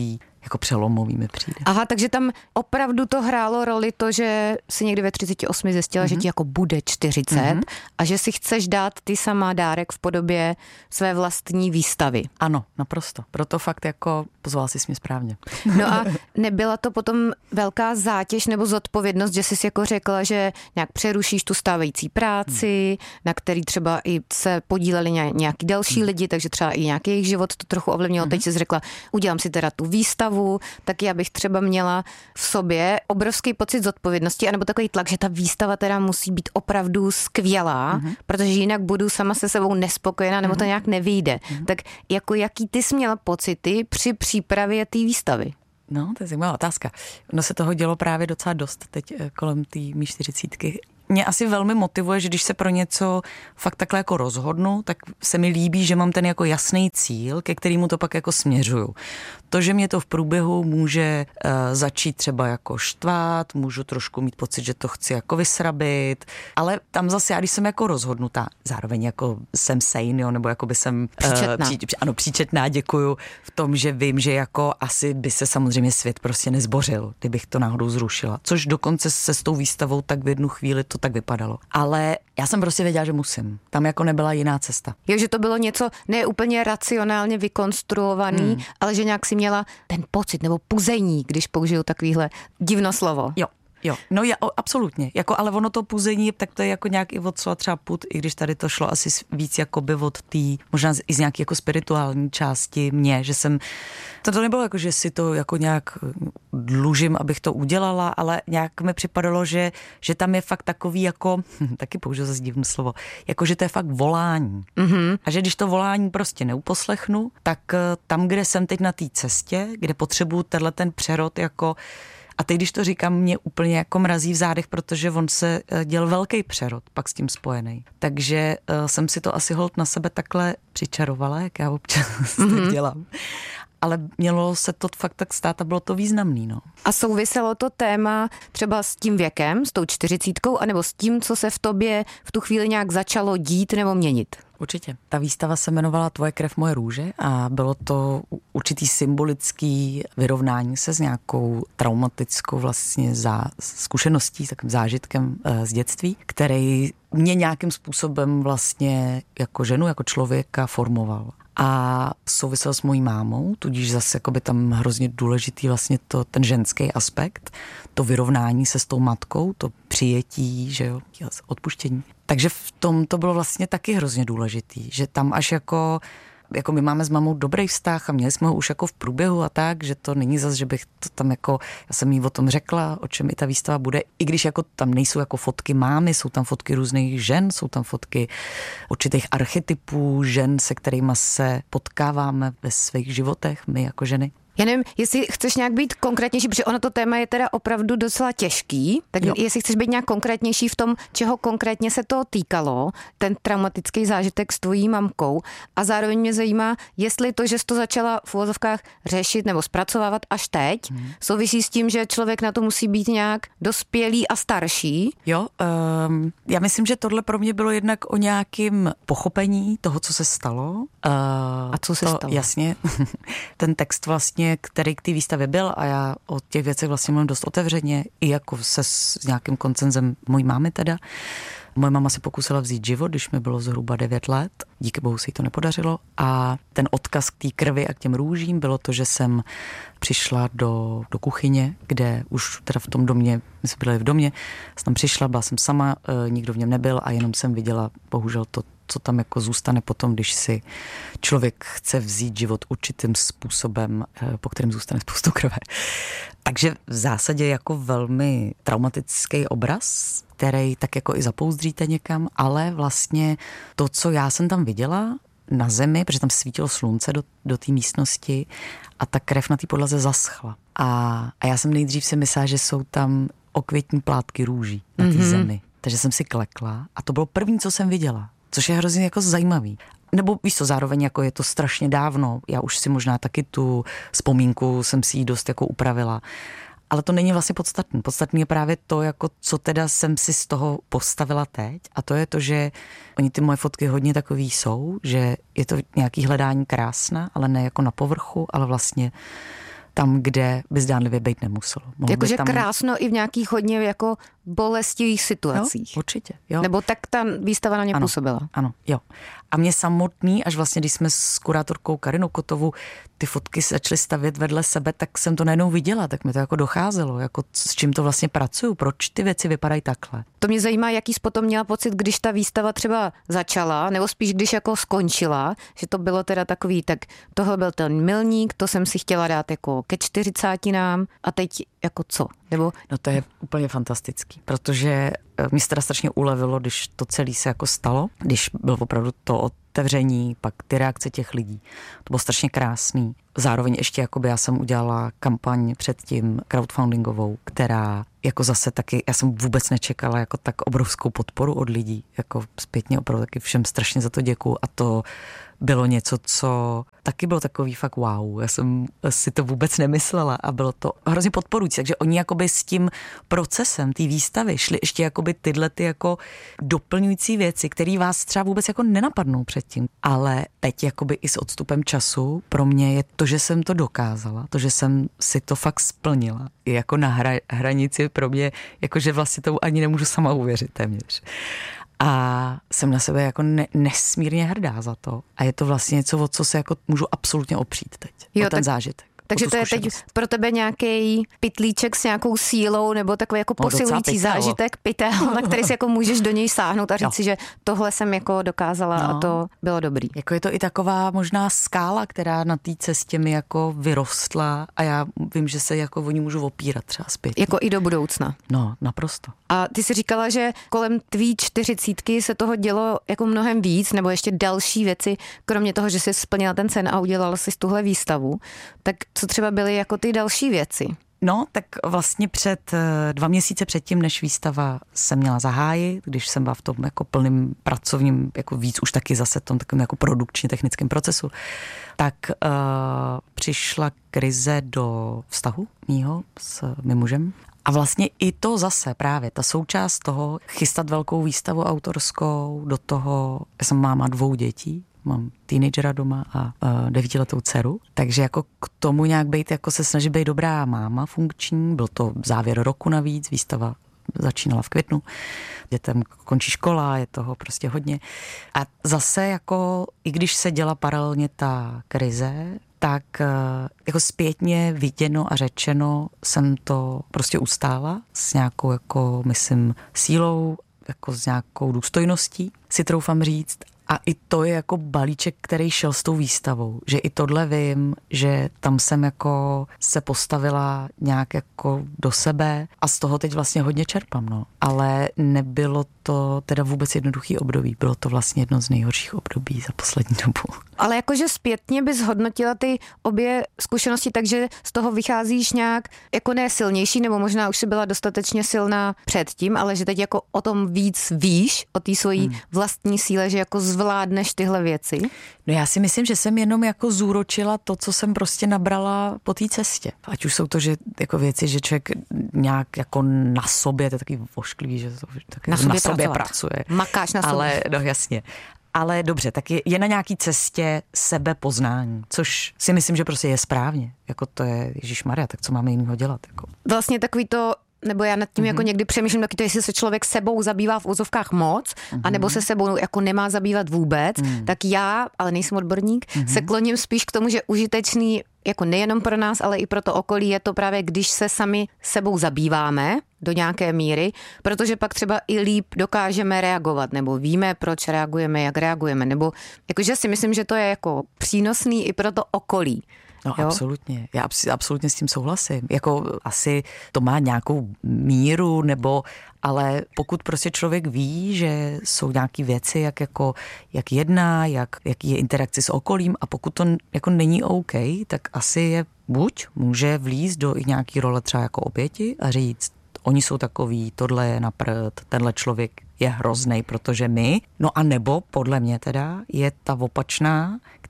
jako přelomový mi přijde. Aha, takže tam opravdu to hrálo roli to, že si někdy ve 38 zjistila, že ti jako bude 40 a že si chceš dát ty sama dárek v podobě své vlastní výstavy. Ano, naprosto. Proto fakt jako pozval jsi mě správně. No a nebyla to potom velká zátěž nebo zodpovědnost, že jsi jako řekla, že nějak přerušíš tu stávající práci, na který třeba i se podíleli nějaký další lidi, takže třeba i nějaký jejich život to trochu ovlivnilo. Teď jsi řekla, udělám si teda tu výstavu, tak já bych třeba měla v sobě obrovský pocit zodpovědnosti, anebo takový tlak, že ta výstava teda musí být opravdu skvělá, protože jinak budu sama se sebou nespokojená, nebo to nějak nevyjde. Tak jako jaký ty jsi měla pocity při přípravě té výstavy? No, to je zajímavá otázka. Ono se toho dělo právě docela dost teď kolem té mý 40. Mě asi velmi motivuje, že když se pro něco fakt takhle jako rozhodnu, tak se mi líbí, že mám ten jako jasný cíl, ke kterému to pak jako směřuju. To, že mě to v průběhu může začít třeba jako štvát, můžu trošku mít pocit, že to chci jako vysrabit, ale tam zase já, když jsem jako rozhodnutá, zároveň jako jsem sane, jo, nebo jako by jsem příčetná, děkuju, v tom, že vím, že jako asi by se samozřejmě svět prostě nezbořil, kdybych to náhodou zrušila. Což dokonce se s tou výstavou tak v jednu chvíli to tak vypadalo. Ale já jsem prostě věděla, že musím. Tam jako nebyla jiná cesta. Jo, že to bylo něco ne úplně racionálně vykonstruovaný, ale že nějak si měla ten pocit nebo puzení, když použiju takovýhle divno slovo. Jo, no absolutně. Jako, ale ono to puzení, tak to je jako nějak i od slova třeba put, i když tady to šlo asi víc jakoby od té, možná i z nějaké jako spirituální části mě, že jsem, to nebylo jako, že si to jako nějak dlužím, abych to udělala, ale nějak mi připadalo, že tam je fakt takový jako, taky použiju zase divné slovo, jako, že to je fakt volání. A že když to volání prostě neuposlechnu, tak tam, kde jsem teď na té cestě, kde potřebuju ten přerod jako. A teď, když to říkám, mě úplně jako mrazí v zádech, protože on se děl velký přerod pak s tím spojený. Takže jsem si to asi holt na sebe takhle přičarovala, jak já občas tak dělám. Ale mělo se to fakt tak stát a bylo to významný, no. A souviselo to téma třeba s tím věkem, s tou 40, anebo s tím, co se v tobě v tu chvíli nějak začalo dít nebo měnit? Určitě. Ta výstava se jmenovala Tvoje krev, moje růže a bylo to určitý symbolický vyrovnání se s nějakou traumatickou vlastně zkušeností, takovým zážitkem z dětství, který mě nějakým způsobem vlastně jako ženu, jako člověka formoval. A souvisel s mojí mámou, tudíž zase jakoby tam hrozně důležitý vlastně ten ženský aspekt, to vyrovnání se s tou matkou, to přijetí, že jo, odpuštění. Takže v tom to bylo vlastně taky hrozně důležitý, že tam až jako my máme s mamou dobrý vztah a měli jsme ho už jako v průběhu a tak, že to není zas, že bych to tam jako, já jsem jí o tom řekla, o čem i ta výstava bude, i když jako tam nejsou jako fotky mámy, jsou tam fotky různých žen, jsou tam fotky určitých archetypů žen, se kterými se potkáváme ve svých životech, my jako ženy. Já nevím, jestli chceš nějak být konkrétnější, protože ono to téma je teda opravdu docela těžký, tak jestli chceš být nějak konkrétnější v tom, čeho konkrétně se to týkalo, ten traumatický zážitek s tvojí mamkou, a zároveň mě zajímá, jestli to, že jsi to začala v uvozovkách řešit nebo zpracovávat až teď, souvisí s tím, že člověk na to musí být nějak dospělý a starší. Jo, já myslím, že tohle pro mě bylo jednak o nějakém pochopení toho, co se stalo. A co se stalo? Jasně, ten text vlastně, který k té výstavě byl, a já o těch věcech vlastně mluvím dost otevřeně, i jako se s nějakým koncenzem mojí mámy teda. Moje máma se pokusila vzít život, když mi bylo zhruba 9 let. Díky bohu se jí to nepodařilo. A ten odkaz k té krvi a k těm růžím bylo to, že jsem přišla do kuchyně, kde už teda v tom domě, my jsme byli v domě, jsem tam přišla, byla jsem sama, nikdo v něm nebyl a jenom jsem viděla bohužel to, co tam jako zůstane potom, když si člověk chce vzít život určitým způsobem, po kterém zůstane spoustu krve. Takže v zásadě jako velmi traumatický obraz, který tak jako i zapouzdříte někam, ale vlastně to, co já jsem tam viděla na zemi, protože tam svítilo slunce do té místnosti a ta krev na té podlaze zaschla. A já jsem nejdřív si myslela, že jsou tam okvětní plátky růží na té zemi. Takže jsem si klekla a to bylo první, co jsem viděla. Což je hrozně jako zajímavý. Nebo víš co, zároveň jako je to strašně dávno, já už si možná taky tu vzpomínku jsem si ji dost jako upravila. Ale to není vlastně podstatný. Podstatný je právě to, jako co teda jsem si z toho postavila teď. A to je to, že oni ty moje fotky hodně takový jsou, že je to nějaký hledání krásna, ale ne jako na povrchu, ale vlastně tam, kde by zdánlivě být nemuselo. Jakože tam... krásno i v nějakých hodně jako bolestivých situacích. Jo, určitě. Jo. Nebo tak ta výstava na ně působila. Ano, jo. A mě samotný, až vlastně, když jsme s kurátorkou Karinou Kotovou ty fotky začaly stavět vedle sebe, tak jsem to najednou viděla, tak mi to jako docházelo, jako s čím to vlastně pracuju, proč ty věci vypadají takhle. To mě zajímá, jaký jsi potom měla pocit, když ta výstava třeba začala, nebo spíš když jako skončila, že to bylo teda takový, tak tohle byl ten milník, to jsem si chtěla dát jako ke 40 a teď jako co? Nebo... No to je úplně fantastický, protože mě se teda strašně ulevilo, když to celé se jako stalo, když bylo opravdu to otevření, pak ty reakce těch lidí. To bylo strašně krásný. Zároveň ještě jakoby já jsem udělala kampaň předtím crowdfundingovou, která jako zase taky, já jsem vůbec nečekala jako tak obrovskou podporu od lidí, jako zpětně opravdu taky všem strašně za to děkuju a to bylo něco, co taky bylo takový fakt wow. Já jsem si to vůbec nemyslela a bylo to hrozně podporující. Takže oni jakoby s tím procesem té výstavy šli ještě jakoby tyhle ty jako doplňující věci, které vás třeba vůbec jako nenapadnou předtím. Ale teď jakoby i s odstupem času pro mě je to, že jsem to dokázala, to, že jsem si to fakt splnila. Je jako na hranici pro mě, jakože vlastně tomu ani nemůžu sama uvěřit téměř. A jsem na sebe jako nesmírně hrdá za to. A je to vlastně něco, o co se jako můžu absolutně opřít teď. Jo, o ten zážitek. Takže to je teď pro tebe nějaký pytlíček s nějakou sílou nebo takový jako posilující zážitek, pytel, na který si jako můžeš do něj sáhnout a říct si, že tohle jsem jako dokázala a to bylo dobrý. Jako je to i taková možná skála, která na té cestě mi jako vyrostla a já vím, že se jako o ní můžu opírat třeba zpět. Jako i do budoucna. No, naprosto. A ty jsi říkala, že kolem tvý 40 se toho dělo jako mnohem víc, nebo ještě další věci, kromě toho, že jsi splnila ten sen a udělala jsi tuhle výstavu. Tak co třeba byly jako ty další věci? No, tak vlastně 2 měsíce předtím, než výstava se měla zahájit, když jsem byla v tom jako plným pracovním, jako víc už taky zase tom takovém jako produkčně technickém procesu, tak přišla krize do vztahu mýho s mým mužem. A vlastně i to zase právě, ta součást toho, chystat velkou výstavu autorskou, do toho, já jsem máma 2 dětí, mám teenagera doma a 9letou dceru, takže jako k tomu nějak být, jako se snažit být dobrá máma funkční, byl to závěr roku navíc, výstava začínala v květnu, dětem končí škola, je toho prostě hodně. A zase jako, i když se děla paralelně ta krize, tak jako zpětně viděno a řečeno jsem to prostě ustála s nějakou jako, myslím, sílou, jako s nějakou důstojností, si troufám říct. A i to je jako balíček, který šel s tou výstavou. Že i tohle vím, že tam jsem jako se postavila nějak jako do sebe a z toho teď vlastně hodně čerpám, no. Ale nebylo to teda vůbec jednoduchý období. Bylo to vlastně jedno z nejhorších období za poslední dobu. Ale jakože zpětně bys hodnotila ty obě zkušenosti, takže z toho vycházíš nějak jako ne silnější, nebo možná už jsi byla dostatečně silná předtím, ale že teď jako o tom víc víš, o té svojí vlastní síle, že jako zvládneš tyhle věci? No já si myslím, že jsem jenom jako zúročila to, co jsem prostě nabrala po té cestě. Ať už jsou to, že jako věci, že člověk nějak jako na sobě, to je takový vošklivý, že to taky na sobě pracuje. Makáš na sobě. Ale no jasně. Ale dobře, tak je na nějaký cestě sebepoznání, což si myslím, že prostě je správně. Jako to je Ježišmarja, tak co máme jinýho dělat? Jako. Vlastně takový to, nebo já nad tím jako někdy přemýšlím taky to, jestli se člověk sebou zabývá v úzovkách moc, anebo se sebou jako nemá zabývat vůbec, tak já, ale nejsem odborník, se kloním spíš k tomu, že užitečný jako nejenom pro nás, ale i pro to okolí je to právě, když se sami sebou zabýváme do nějaké míry, protože pak třeba i líp dokážeme reagovat, nebo víme, proč reagujeme, jak reagujeme, nebo jakože si myslím, že to je jako přínosný i pro to okolí. No jo? Absolutně, já absolutně s tím souhlasím. Jako asi to má nějakou míru, nebo ale pokud prostě člověk ví, že jsou nějaké věci, jak jedná, jaký je interakce s okolím a pokud to jako není OK, tak asi je buď může vlízt do i nějaký role třeba jako oběti a říct, oni jsou takový, tohle je na prd, tenhle člověk je hroznej, protože my, no a nebo podle mě teda je ta opačná,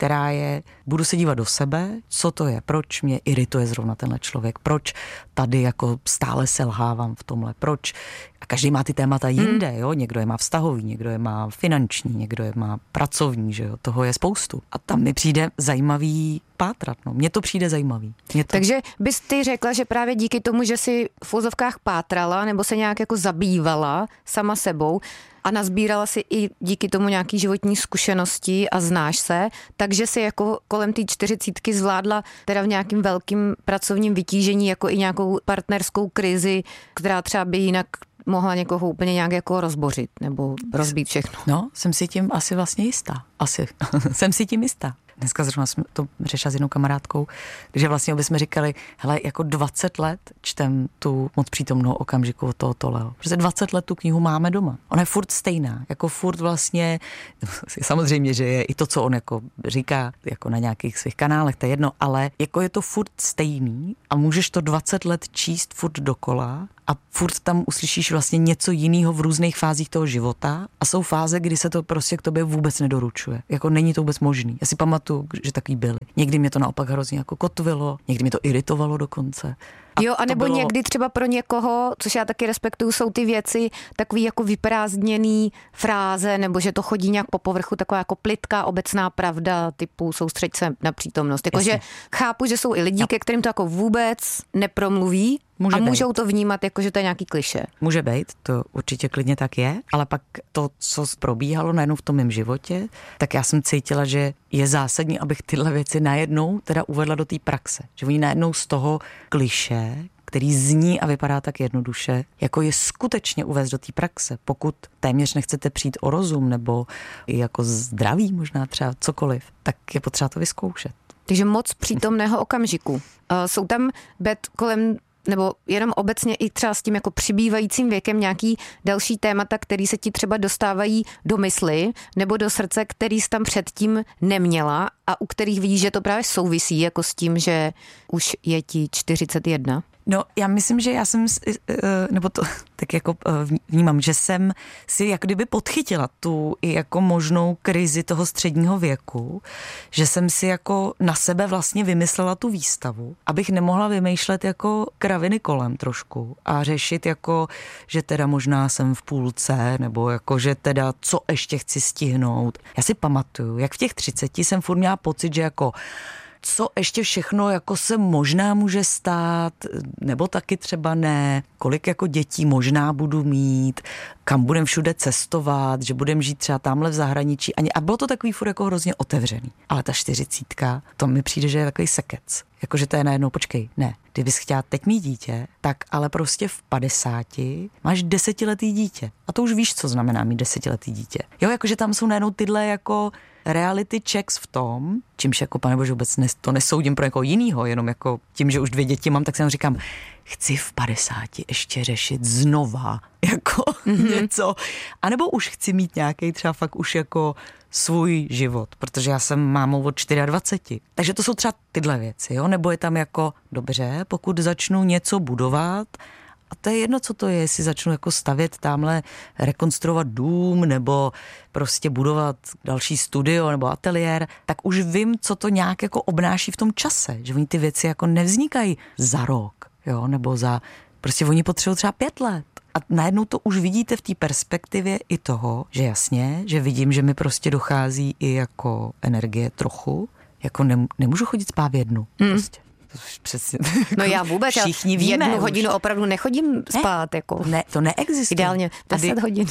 která je, budu se dívat do sebe, co to je, proč mě irituje zrovna tenhle člověk, proč tady jako stále selhávám v tomhle, proč. A každý má ty témata jinde, jo? Někdo je má vztahový, někdo je má finanční, někdo je má pracovní, že jo? Toho je spoustu. A tam mi přijde zajímavý pátrat, no. Mně to přijde zajímavý. Takže bys ty řekla, že právě díky tomu, že si v úzovkách pátrala nebo se nějak jako zabývala sama sebou a nazbírala si i díky tomu nějaký životní zkušenosti a znáš se, takže si jako kolem té 40 zvládla teda v nějakým velkým pracovním vytížení jako i nějakou partnerskou krizi, která třeba by jinak mohla někoho úplně nějak jako rozbořit nebo rozbít všechno. No, jsem si tím asi vlastně jistá. Asi. Jsem si tím jistá. Dneska zrovna jsme to řešila s jednou kamarádkou, když vlastně jsme říkali, hele, jako 20 let čtem tu Moc přítomného okamžiku od toho Toleho. Protože 20 let tu knihu máme doma. Ona je furt stejná, jako furt vlastně, samozřejmě, že je i to, co on jako říká jako na nějakých svých kanálech, to je jedno, ale jako je to furt stejný a můžeš to 20 let číst furt dokola a furt tam uslyšíš vlastně něco jiného v různých fázích toho života a jsou fáze, kdy se to prostě k tobě vůbec nedoručuje. Jako není to vůbec možný. Já si pamatuju, že takový byly. Někdy mě to naopak hrozně jako kotvilo, někdy mě to iritovalo dokonce. Jo, anebo bylo... někdy třeba pro někoho, což já taky respektuju, jsou ty věci takový jako vyprázdněný fráze, nebo že to chodí nějak po povrchu, taková jako plytká obecná pravda, typu soustřeď se na přítomnost. Jakože chápu, že jsou i lidi, ke kterým to jako vůbec nepromluví, můžou to vnímat jako, že to je nějaký klišé. Může být, to určitě klidně tak je, ale pak to, co probíhalo najednou v tom mém životě, tak já jsem cítila, že je zásadní, abych tyhle věci najednou teda uvedla do té praxe. Že oni najednou z toho klišé, který zní a vypadá tak jednoduše, jako je skutečně uvést do té praxe. Pokud téměř nechcete přijít o rozum nebo i jako zdraví možná třeba cokoliv, tak je potřeba to vyzkoušet. Takže moc přítomného okamžiku. Jsou tam kolem nebo jenom obecně i třeba s tím jako přibývajícím věkem nějaký další témata, který se ti třeba dostávají do mysli nebo do srdce, který jsi tam předtím neměla a u kterých vidíš, že to právě souvisí jako s tím, že už je ti 41? No, já myslím, že já jsem, nebo to tak jako vnímám, že jsem si jak kdyby podchytila tu i jako možnou krizi toho středního věku, že jsem si jako na sebe vlastně vymyslela tu výstavu, abych nemohla vymýšlet jako kraviny kolem trošku a řešit jako, že teda možná jsem v půlce, nebo jako, že teda co ještě chci stihnout. Já si pamatuju, jak v těch 30 jsem furt měla pocit, že jako co ještě všechno jako se možná může stát, nebo taky třeba ne, kolik jako dětí možná budu mít, kam budem všude cestovat, že budem žít třeba tamhle v zahraničí. A bylo to takový furt jako hrozně otevřený. Ale ta 40, to mi přijde, že je takový sekec. Jakože to je najednou, počkej, ne, kdybys chtěla teď mít dítě, tak ale prostě v 50 máš 10letý dítě. A to už víš, co znamená mít 10letý dítě. Jo, jakože tam jsou najednou tyhle jako reality checks v tom, čímž jako panebože vůbec to nesoudím pro někoho jinýho, jenom jako tím, že už 2 děti mám, tak si říkám, chci v 50 ještě řešit znova jako něco. A nebo už chci mít nějaký třeba fakt už jako svůj život, protože já jsem mámou od 24. Takže to jsou třeba tyhle věci, jo? Nebo je tam jako, dobře, pokud začnu něco budovat, a to je jedno, co to je, jestli začnu jako stavět tamhle, rekonstruovat dům, nebo prostě budovat další studio nebo ateliér, tak už vím, co to nějak jako obnáší v tom čase, že oni ty věci jako nevznikají za rok, jo, nebo prostě oni potřebují třeba 5 let. A najednou to už vidíte v té perspektivě i toho, že jasně, že vidím, že mi prostě dochází i jako energie trochu, jako nemůžu chodit spát v 1 prostě. Přesně. No já vůbec, všichni víme, 1 hodinu opravdu nechodím spát. Jako. Ne, to neexistuje. Ideálně 10 hodin.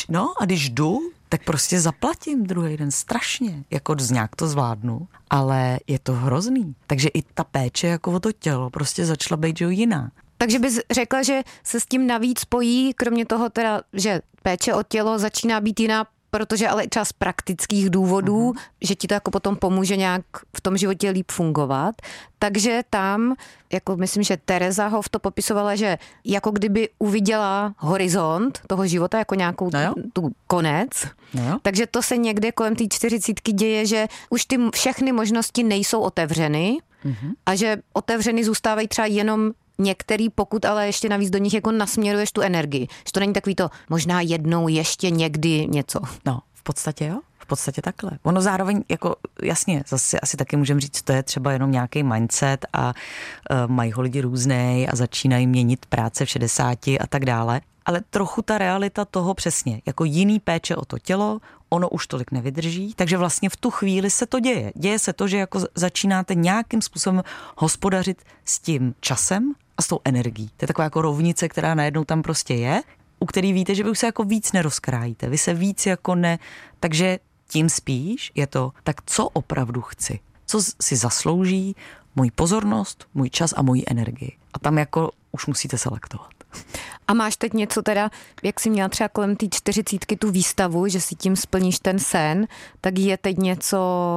A když jdu, tak prostě zaplatím druhý den strašně, jako nějak to zvládnu, ale je to hrozný. Takže i ta péče jako o to tělo prostě začala být jiná. Takže bys řekla, že se s tím navíc spojí, kromě toho teda, že péče o tělo začíná být jiná, protože ale i třeba z praktických důvodů, že ti to jako potom pomůže nějak v tom životě líp fungovat. Takže tam, jako myslím, že Tereza Hoff to popisovala, že jako kdyby uviděla horizont toho života, jako nějakou tu konec. Takže to se někde kolem té 40 děje, že už ty všechny možnosti nejsou otevřeny a že otevřeny zůstávají třeba jenom některý, pokud ale ještě navíc do nich jako nasměruješ tu energii. Že to není takový to možná jednou ještě někdy něco. No, v podstatě jo. v podstatě takhle. Ono zároveň, jako jasně, zase asi taky můžeme říct, to je třeba jenom nějaký mindset a mají ho lidi různej a začínají měnit práce v 60 a tak dále. Ale trochu ta realita toho přesně, jako jiný péče o to tělo, ono už tolik nevydrží, takže vlastně v tu chvíli se to děje. Děje se to, že jako začínáte nějakým způsobem hospodařit s tím časem a s tou energií. To je taková jako rovnice, která najednou tam prostě je, u který víte, že vy už se jako víc nerozkrájíte, vy se víc jako ne, takže tím spíš je to, tak co opravdu chci, co si zaslouží můj pozornost, můj čas a můj energii. A tam jako už musíte selektovat. A máš teď něco teda, jak jsi měla třeba kolem té 40 tu výstavu, že si tím splníš ten sen, tak je teď něco,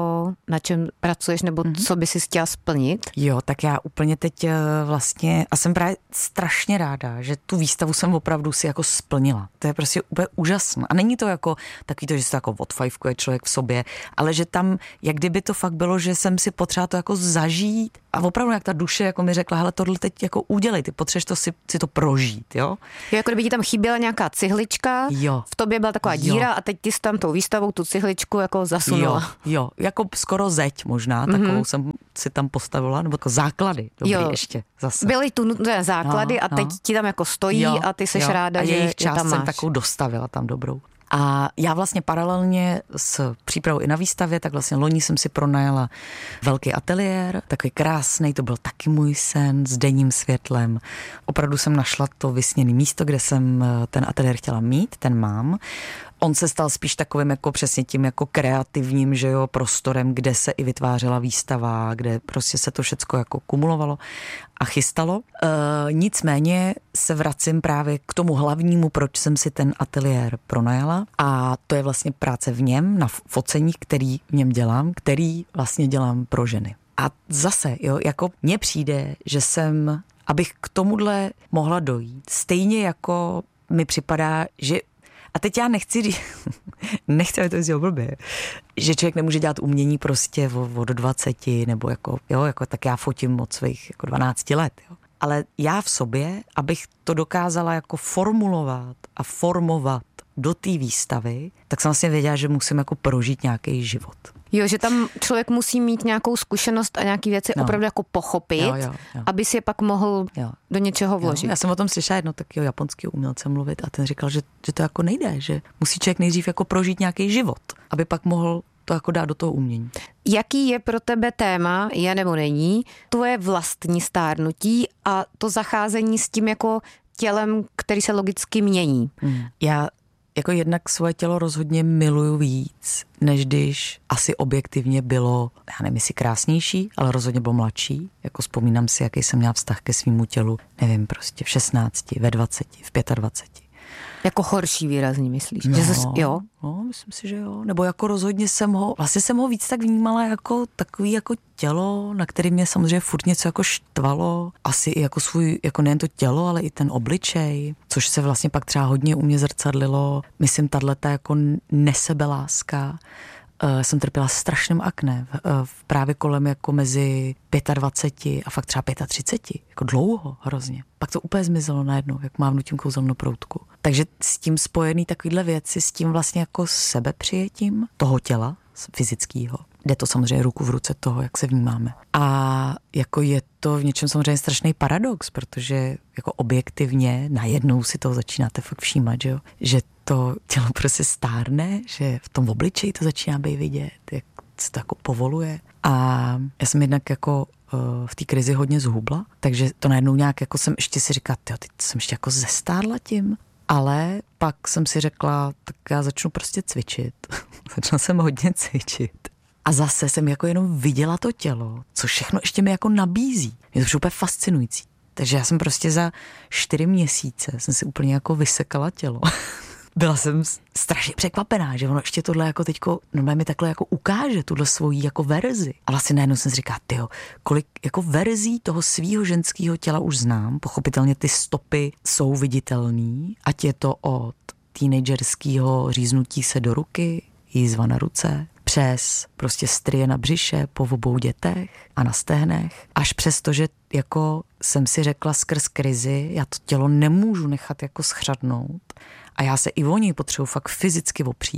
na čem pracuješ, nebo co by si chtěla splnit? Jo, tak já úplně teď vlastně, a jsem právě strašně ráda, že tu výstavu jsem opravdu si jako splnila. To je prostě úplně úžasné. A není to jako takový to, že se to jako odfajfkuje člověk v sobě, ale že tam, jak kdyby to fakt bylo, že jsem si potřeba to jako zažít a opravdu jak ta duše jako mi řekla, hele, tohle teď jako udělej, ty potřebuješ to si to prožít, jo? Jo, jako kdyby ti tam chyběla nějaká cihlička, jo. V tobě byla taková díra a teď ty jsi tam tou výstavou tu cihličku jako zasunula. Jo, jako skoro zeď možná, takovou jsem si tam postavila, nebo jako základy, dobrý ještě zase. Byly tu nutné základy a teď ti tam jako stojí a ty seš ráda, že jejich část tam máš. jsem takovou dostavila tam dobrou. A já vlastně paralelně s přípravou i na výstavě, tak vlastně loni jsem si pronajala velký ateliér, takový krásný, to byl taky můj sen s denním světlem. Opravdu jsem našla to vysněné místo, kde jsem ten ateliér chtěla mít, ten mám. On se stal spíš takovým jako přesně tím jako kreativním, že jo, prostorem, kde se i vytvářela výstava, kde prostě se to všecko jako kumulovalo a chystalo. Nicméně se vracím právě k tomu hlavnímu, proč jsem si ten ateliér pronajala a to je vlastně práce v něm, na focení, který v něm dělám, který vlastně dělám pro ženy. A zase, jo, jako mně přijde, že jsem, abych k tomuhle mohla dojít, stejně jako mi připadá, že a teď já nechci říct, aby to znělo blbě, že člověk nemůže dělat umění prostě od 20, nebo jako, jo, jako tak já fotím od svých jako 12 let, jo. Ale já v sobě, abych to dokázala jako formulovat a formovat do té výstavy, tak jsem vlastně věděla, že musím jako prožít nějaký život. Jo, že tam člověk musí mít nějakou zkušenost a nějaké věci opravdu jako pochopit, jo. aby si je pak mohl do něčeho vložit. Jo. Já jsem o tom slyšela jedno takého japonského umělce mluvit a ten říkal, že to jako nejde, že musí člověk nejdřív jako prožít nějaký život, aby pak mohl to jako dát do toho umění. Jaký je pro tebe téma, je nebo není, tvoje vlastní stárnutí a to zacházení s tím jako tělem, který se logicky mění? Já jako jednak svoje tělo rozhodně miluju víc, než když asi objektivně bylo, já nevím, jestli krásnější, ale rozhodně bylo mladší. Jako vzpomínám si, jaký jsem měla vztah ke svýmu tělu, nevím, prostě v 16, ve 20, v 25. Jako horší výrazně, myslíš? No, že jo? No, myslím si, že jo. Nebo jako rozhodně jsem ho víc tak vnímala jako takový jako tělo, na který mě samozřejmě furt něco jako štvalo. Asi i jako svůj, jako nejen to tělo, ale i ten obličej, což se vlastně pak třeba hodně u mě zrcadlilo. Myslím, tato jako nesebeláska. Jsem trpěla strašným akné právě kolem jako mezi 25 a fakt třeba 35, jako dlouho hrozně. Pak to úplně zmizelo najednou, jak mávnutím kouzelnou proutku. Takže s tím spojený takovýhle věci, s tím vlastně jako sebepřijetím toho těla fyzického. Jde to samozřejmě ruku v ruce toho, jak se vnímáme. A jako je to v něčem samozřejmě strašný paradox, protože jako objektivně najednou si toho začínáte fakt všímat, že to tělo prostě stárne, že v tom obličeji to začíná být vidět, jak se to jako povoluje. A já jsem jednak jako v té krizi hodně zhubla, takže to najednou nějak jako jsem ještě si říkala, teď jsem ještě jako zestárla tím. Ale pak jsem si řekla, tak já začnu prostě cvičit. Začala jsem hodně cvičit. A zase jsem jako jenom viděla to tělo, co všechno ještě mi jako nabízí. Je to úplně fascinující. Takže já jsem prostě za 4 měsíce jsem si úplně jako vysekala tělo. Byla jsem strašně překvapená, že ono ještě tohle jako teďko, normálně mi takhle jako ukáže tuhle svoji jako verzi. A vlastně najednou jsem si říkala, tyjo, kolik jako verzí toho svýho ženského těla už znám. Pochopitelně ty stopy jsou viditelný, ať je to od teenagerského říznutí se do ruky, jízva na ruce, přes prostě strie na břiše, po obou dětech a na stehnech, až přes to, že jako jsem si řekla skrz krizi, já to tělo nemůžu nechat jako schřadnout a já se i o něj potřebuji fakt fyzicky opřít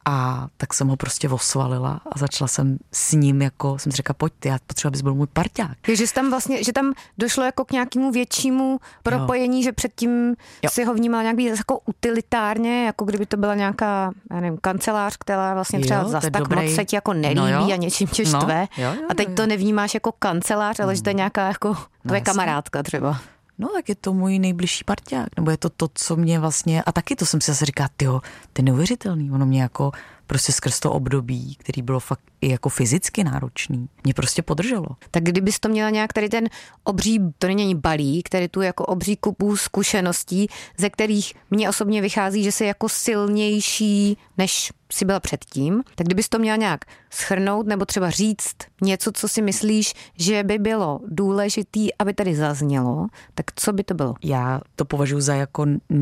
A tak jsem ho prostě osvalila a začala jsem s ním jsem si řekla, pojď, já potřebuji, abys byl můj parťák. Že tam vlastně, že tam došlo jako k nějakému většímu propojení, že předtím si ho vnímal nějak víc jako utilitárně, jako kdyby to byla nějaká, já nevím, kancelář, která vlastně třeba zas tak moc se ti jako nelíbí a něčím tě štve. A teď to nevnímáš jako kancelář, ale že to je nějaká jako tvoje kamarádka třeba. No tak je to můj nejbližší parťák, nebo je to to, co mě vlastně, a taky to jsem si zase říkala, tyjo, to je neuvěřitelný, ono mě jako prostě skrz to období, který bylo fakt i jako fyzicky náročný, mě prostě podrželo. Tak kdybys to měla nějak tady ten obří, to není balík, který tu jako obří kupu zkušeností, ze kterých mě osobně vychází, že jsi jako silnější, než si byla předtím, tak kdybys to měla nějak shrnout nebo třeba říct něco, co si myslíš, že by bylo důležitý, aby tady zaznělo, tak co by to bylo? Já to považuji za jako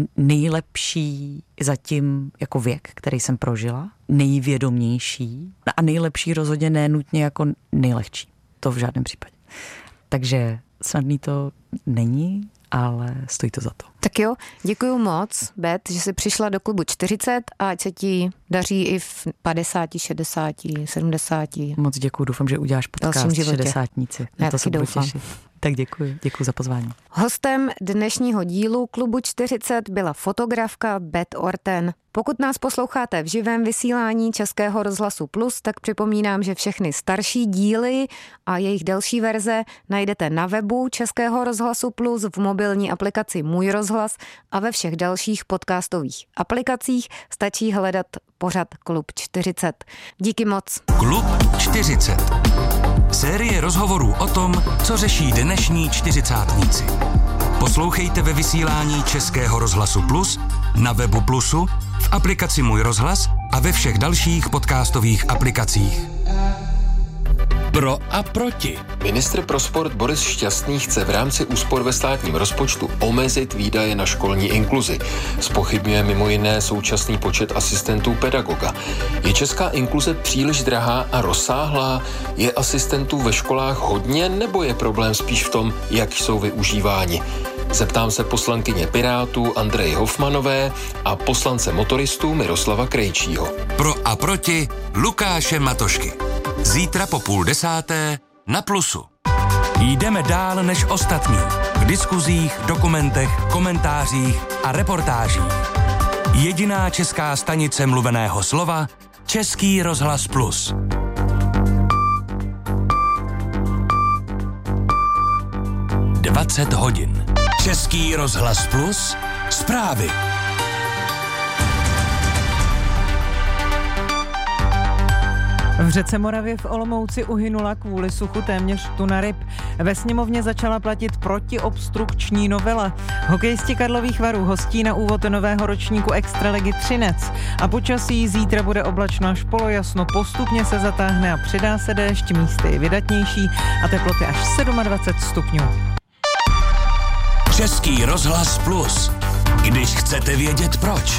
nejlepší zatím jako věk, který jsem prožila, nejvědomější a nejlepší rozhodně nenutně jako nejlehčí. To v žádném případě. Takže snadný to není, ale stojí to za to. Tak jo, děkuju moc, Bet, že jsi přišla do klubu 40 a ať se ti daří i v 50, 60, 70. Moc děkuju, doufám, že uděláš podcast 60níci. Já to se budu těšit. Tak děkuji za pozvání. Hostem dnešního dílu klubu 40 byla fotografka Bet Orten. Pokud nás posloucháte v živém vysílání Českého rozhlasu Plus, tak připomínám, že všechny starší díly a jejich delší verze najdete na webu Českého rozhlasu Plus, v mobilní aplikaci Můj rozhlas a ve všech dalších podcastových aplikacích stačí hledat pořad Klub 40. Díky moc. Klub 40. Série rozhovorů o tom, co řeší dnešní čtyřicátníci. Poslouchejte ve vysílání Českého rozhlasu Plus, na webu Plusu, v aplikaci Můj rozhlas a ve všech dalších podcastových aplikacích. Pro a proti. Ministr pro sport Boris Šťastný chce v rámci úspor ve státním rozpočtu omezit výdaje na školní inkluzi. Zpochybňuje mimo jiné současný počet asistentů pedagoga. Je česká inkluze příliš drahá a rozsáhlá? Je asistentů ve školách hodně, nebo je problém spíš v tom, jak jsou využíváni? Zeptám se poslankyně Pirátů Andreje Hofmanové a poslance motoristů Miroslava Krejčího. Pro a proti Lukáše Matošky. Zítra po 9:30 na Plusu. Jdeme dál než ostatní. V diskuzích, dokumentech, komentářích a reportážích. Jediná česká stanice mluveného slova, Český rozhlas Plus. (20:00) Český rozhlas Plus, zprávy. V řece Moravě v Olomouci uhynula kvůli suchu téměř tuna ryb. Ve sněmovně začala platit protiobstrukční novela. Hokejisti Karlových Varů hostí na úvod nového ročníku Extraligy Třinec. A počasí zítra bude oblačno až polojasno, postupně se zatáhne a přidá se déšť, místy je vydatnější a teploty až 27 stupňů. Český rozhlas Plus. Když chcete vědět proč.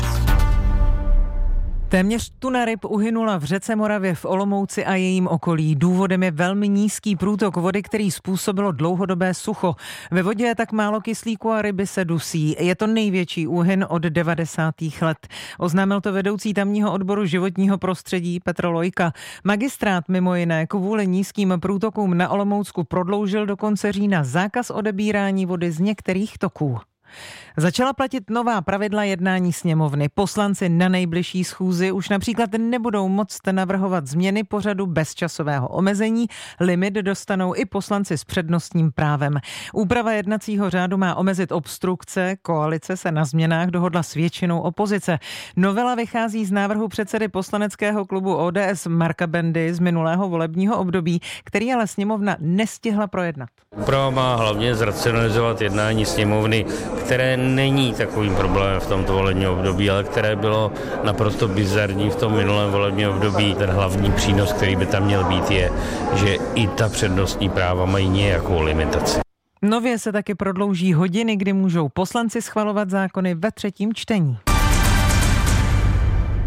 Téměř tuna ryb uhynula v řece Moravě v Olomouci a jejím okolí. Důvodem je velmi nízký průtok vody, který způsobilo dlouhodobé sucho. Ve vodě je tak málo kyslíku a ryby se dusí. Je to největší úhyn od 90. let. Oznámil to vedoucí tamního odboru životního prostředí Petr Lojka. Magistrát mimo jiné kvůli nízkým průtokům na Olomoucku prodloužil do konce října zákaz odebírání vody z některých toků. Začala platit nová pravidla jednání sněmovny. Poslanci na nejbližší schůzi už například nebudou moct navrhovat změny pořadu bez časového omezení. Limit dostanou i poslanci s přednostním právem. Úprava jednacího řádu má omezit obstrukce. Koalice se na změnách dohodla s většinou opozice. Novela vychází z návrhu předsedy poslaneckého klubu ODS Marka Bendy z minulého volebního období, který ale sněmovna nestihla projednat. Úprava má hlavně zracionalizovat jednání sněmovny, které není takovým problémem v tomto volebním období, ale které bylo naprosto bizarní v tom minulém volebním období. Ten hlavní přínos, který by tam měl být, je, že i ta přednostní práva mají nějakou limitaci. Nově se taky prodlouží hodiny, kdy můžou poslanci schvalovat zákony ve třetím čtení.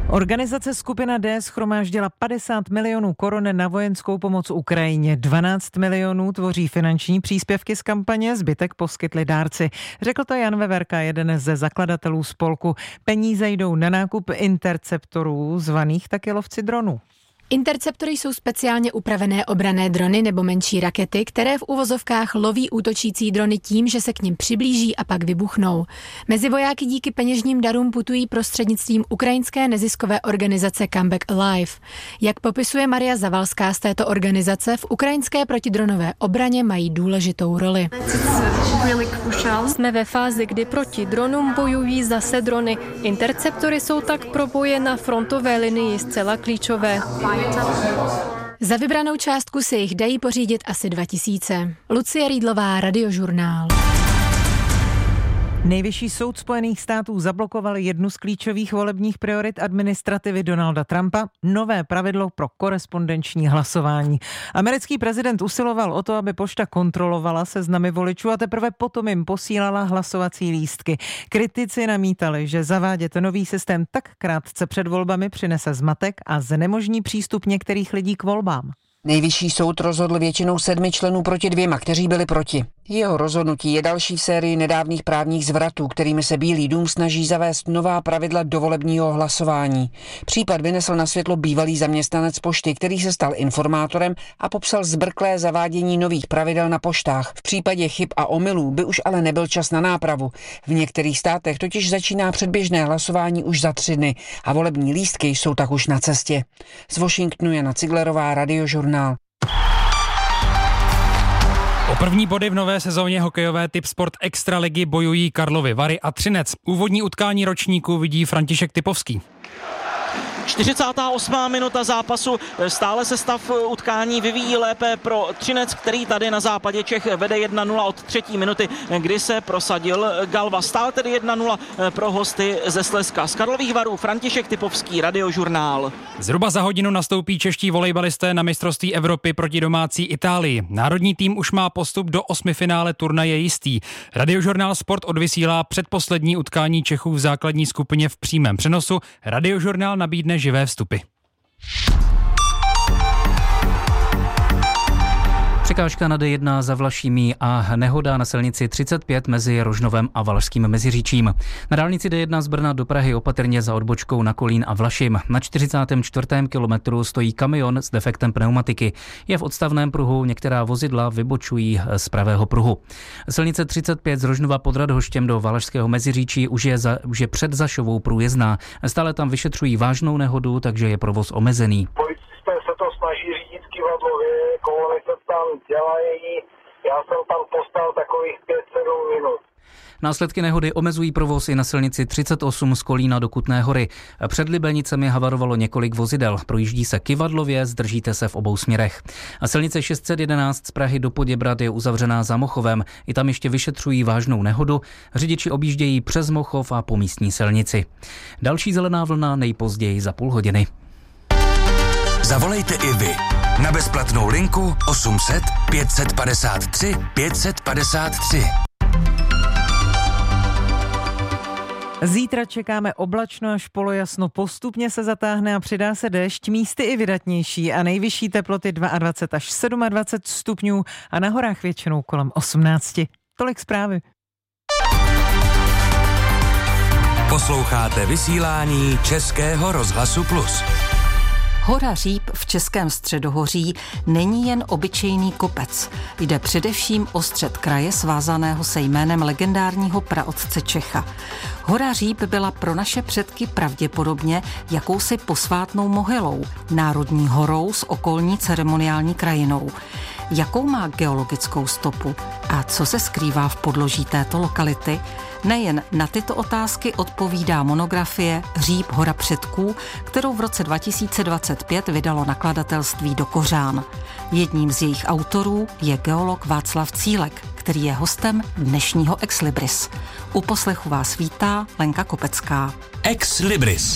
Organizace Skupina D shromáždila 50 milionů korun na vojenskou pomoc Ukrajině. 12 milionů tvoří finanční příspěvky z kampaně, zbytek poskytli dárci. Řekl to Jan Veverka, jeden ze zakladatelů spolku. Peníze jdou na nákup interceptorů, zvaných taky lovci dronů. Interceptory jsou speciálně upravené obranné drony nebo menší rakety, které v uvozovkách loví útočící drony tím, že se k nim přiblíží a pak vybuchnou. Mezi vojáky díky peněžním darům putují prostřednictvím ukrajinské neziskové organizace Comeback Alive. Jak popisuje Maria Zavalská z této organizace, v ukrajinské protidronové obraně mají důležitou roli. Jsme ve fázi, kdy proti dronům bojují zase drony. Interceptory jsou tak pro boje na frontové linii zcela klíčové. Za vybranou částku se jich dají pořídit asi 2000. Lucie Rýdlová, Radiožurnál. Nejvyšší soud Spojených států zablokoval jednu z klíčových volebních priorit administrativy Donalda Trumpa, nové pravidlo pro korespondenční hlasování. Americký prezident usiloval o to, aby pošta kontrolovala seznamy voličů a teprve potom jim posílala hlasovací lístky. Kritici namítali, že zavádět nový systém tak krátce před volbami přinese zmatek a znemožní přístup některých lidí k volbám. Nejvyšší soud rozhodl většinou 7 členů proti 2, kteří byli proti. Jeho rozhodnutí je další v sérii nedávných právních zvratů, kterými se Bílý dům snaží zavést nová pravidla do volebního hlasování. Případ vynesl na světlo bývalý zaměstnanec pošty, který se stal informátorem a popsal zbrklé zavádění nových pravidel na poštách. V případě chyb a omylů by už ale nebyl čas na nápravu. V některých státech totiž začíná předběžné hlasování už za 3 dny a volební lístky jsou tak už na cestě. Z Washingtonu Jana Ciglerová, Radiožurnál. O první body v nové sezóně hokejové Tipsport Extraligy bojují Karlovy Vary a Třinec. Úvodní utkání ročníku vidí František Typovský. 48. minuta zápasu, stále se stav utkání vyvíjí lépe pro Třinec, který tady na západě Čech vede 1-0 od 3. minuty, kdy se prosadil Galva. Stále tedy 1-0 pro hosty ze Slezska. Z Karlových Varů František Typovský, Radiožurnál. Zhruba za hodinu nastoupí čeští volejbalisté na mistrovství Evropy proti domácí Itálii. Národní tým už má postup do 8finále turnaje jistý. Radiožurnál Sport odvysílá předposlední utkání Čechů v základní skupině v přímém přenosu. Radiožurnál nabídne živé vstupy. Překážka na D1 za Vlašimi a nehoda na silnici 35 mezi Rožnovem a Valašským Meziříčím. Na dálnici D1 z Brna do Prahy opatrně za odbočkou na Kolín a Vlašim. Na 44. kilometru stojí kamion s defektem pneumatiky. Je v odstavném pruhu, některá vozidla vybočují z pravého pruhu. Silnice 35 z Rožnova pod Radhoštěm do Valašského Meziříčí už je před Zašovou průjezdná. Stále tam vyšetřují vážnou nehodu, takže je provoz omezený. Policisté se to snaží řídit kivadlově, kolony se tam dělají, já jsem tam postal takových 5-7 minut. Následky nehody omezují provoz i na silnici 38 z Kolína do Kutné Hory. Před Libenicemi havarovalo několik vozidel. Projíždí se kyvadlově, zdržíte se v obou směrech. A silnice 611 z Prahy do Poděbrad je uzavřená za Mochovem. I tam ještě vyšetřují vážnou nehodu. Řidiči objíždějí přes Mochov a po místní silnici. Další zelená vlna nejpozději za půl hodiny. Zavolejte i vy na bezplatnou linku 800 553 553. Zítra čekáme oblačno až polojasno, postupně se zatáhne a přidá se déšť, místy i vydatnější a nejvyšší teploty 22 až 27 stupňů a na horách většinou kolem 18. Tolik zprávy. Posloucháte vysílání Českého rozhlasu Plus. Hora Říp v Českém středohoří není jen obyčejný kopec. Jde především o střed kraje svázaného se jménem legendárního praotce Čecha. Hora Říp byla pro naše předky pravděpodobně jakousi posvátnou mohylou, národní horou s okolní ceremoniální krajinou. Jakou má geologickou stopu a co se skrývá v podloží této lokality? Nejen na tyto otázky odpovídá monografie Říp hora předků, kterou v roce 2025 vydalo nakladatelství Do Kořán. Jedním z jejich autorů je geolog Václav Cílek, který je hostem dnešního Ex Libris. U poslechu vás vítá Lenka Kopecká. Ex Libris.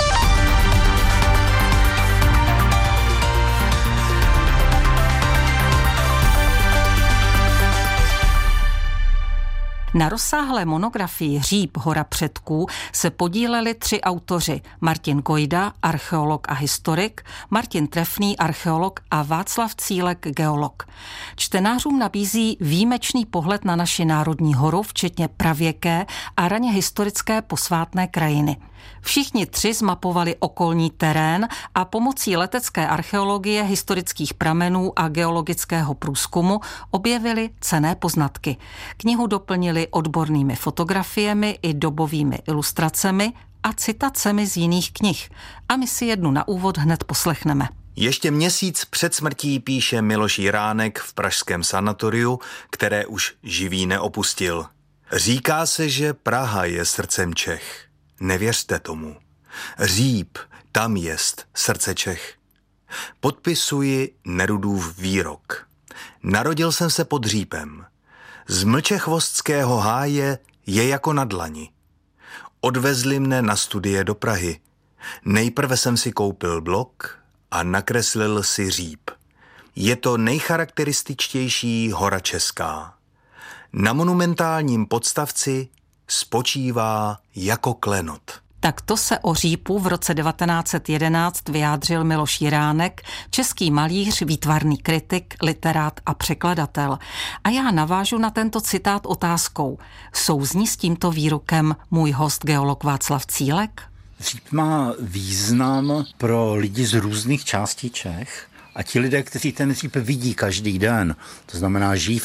Na rozsáhlé monografii Říp, hora předků se podíleli 3 autoři: Martin Kojda, archeolog a historik, Martin Trefný, archeolog a Václav Cílek, geolog. Čtenářům nabízí výjimečný pohled na naši národní horu, včetně pravěké a raně historické posvátné krajiny. Všichni 3 zmapovali okolní terén a pomocí letecké archeologie, historických pramenů a geologického průzkumu objevili cenné poznatky. Knihu doplnili odbornými fotografiemi i dobovými ilustracemi a citacemi z jiných knih. A my si jednu na úvod hned poslechneme. Ještě měsíc před smrtí píše Miloš Jiránek v pražském sanatoriu, které už živý neopustil. Říká se, že Praha je srdcem Čech. Nevěřte tomu. Říp, tam jest srdce Čech. Podpisuji Nerudův výrok. Narodil jsem se pod Řípem. Z Mlčechvostského háje je jako na dlani. Odvezli mne na studie do Prahy. Nejprve jsem si koupil blok a nakreslil si Říp. Je to nejcharakterističtější hora česká. Na monumentálním podstavci spočívá jako klenot. Tak to se o Řípu v roce 1911 vyjádřil Miloš Jiránek, český malíř, výtvarný kritik, literát a překladatel. A já navážu na tento citát otázkou. Souzní s tímto výrokem můj host geolog Václav Cílek? Říp má význam pro lidi z různých částí Čech. A ti lidé, kteří ten Říp vidí každý den, to znamená žijí v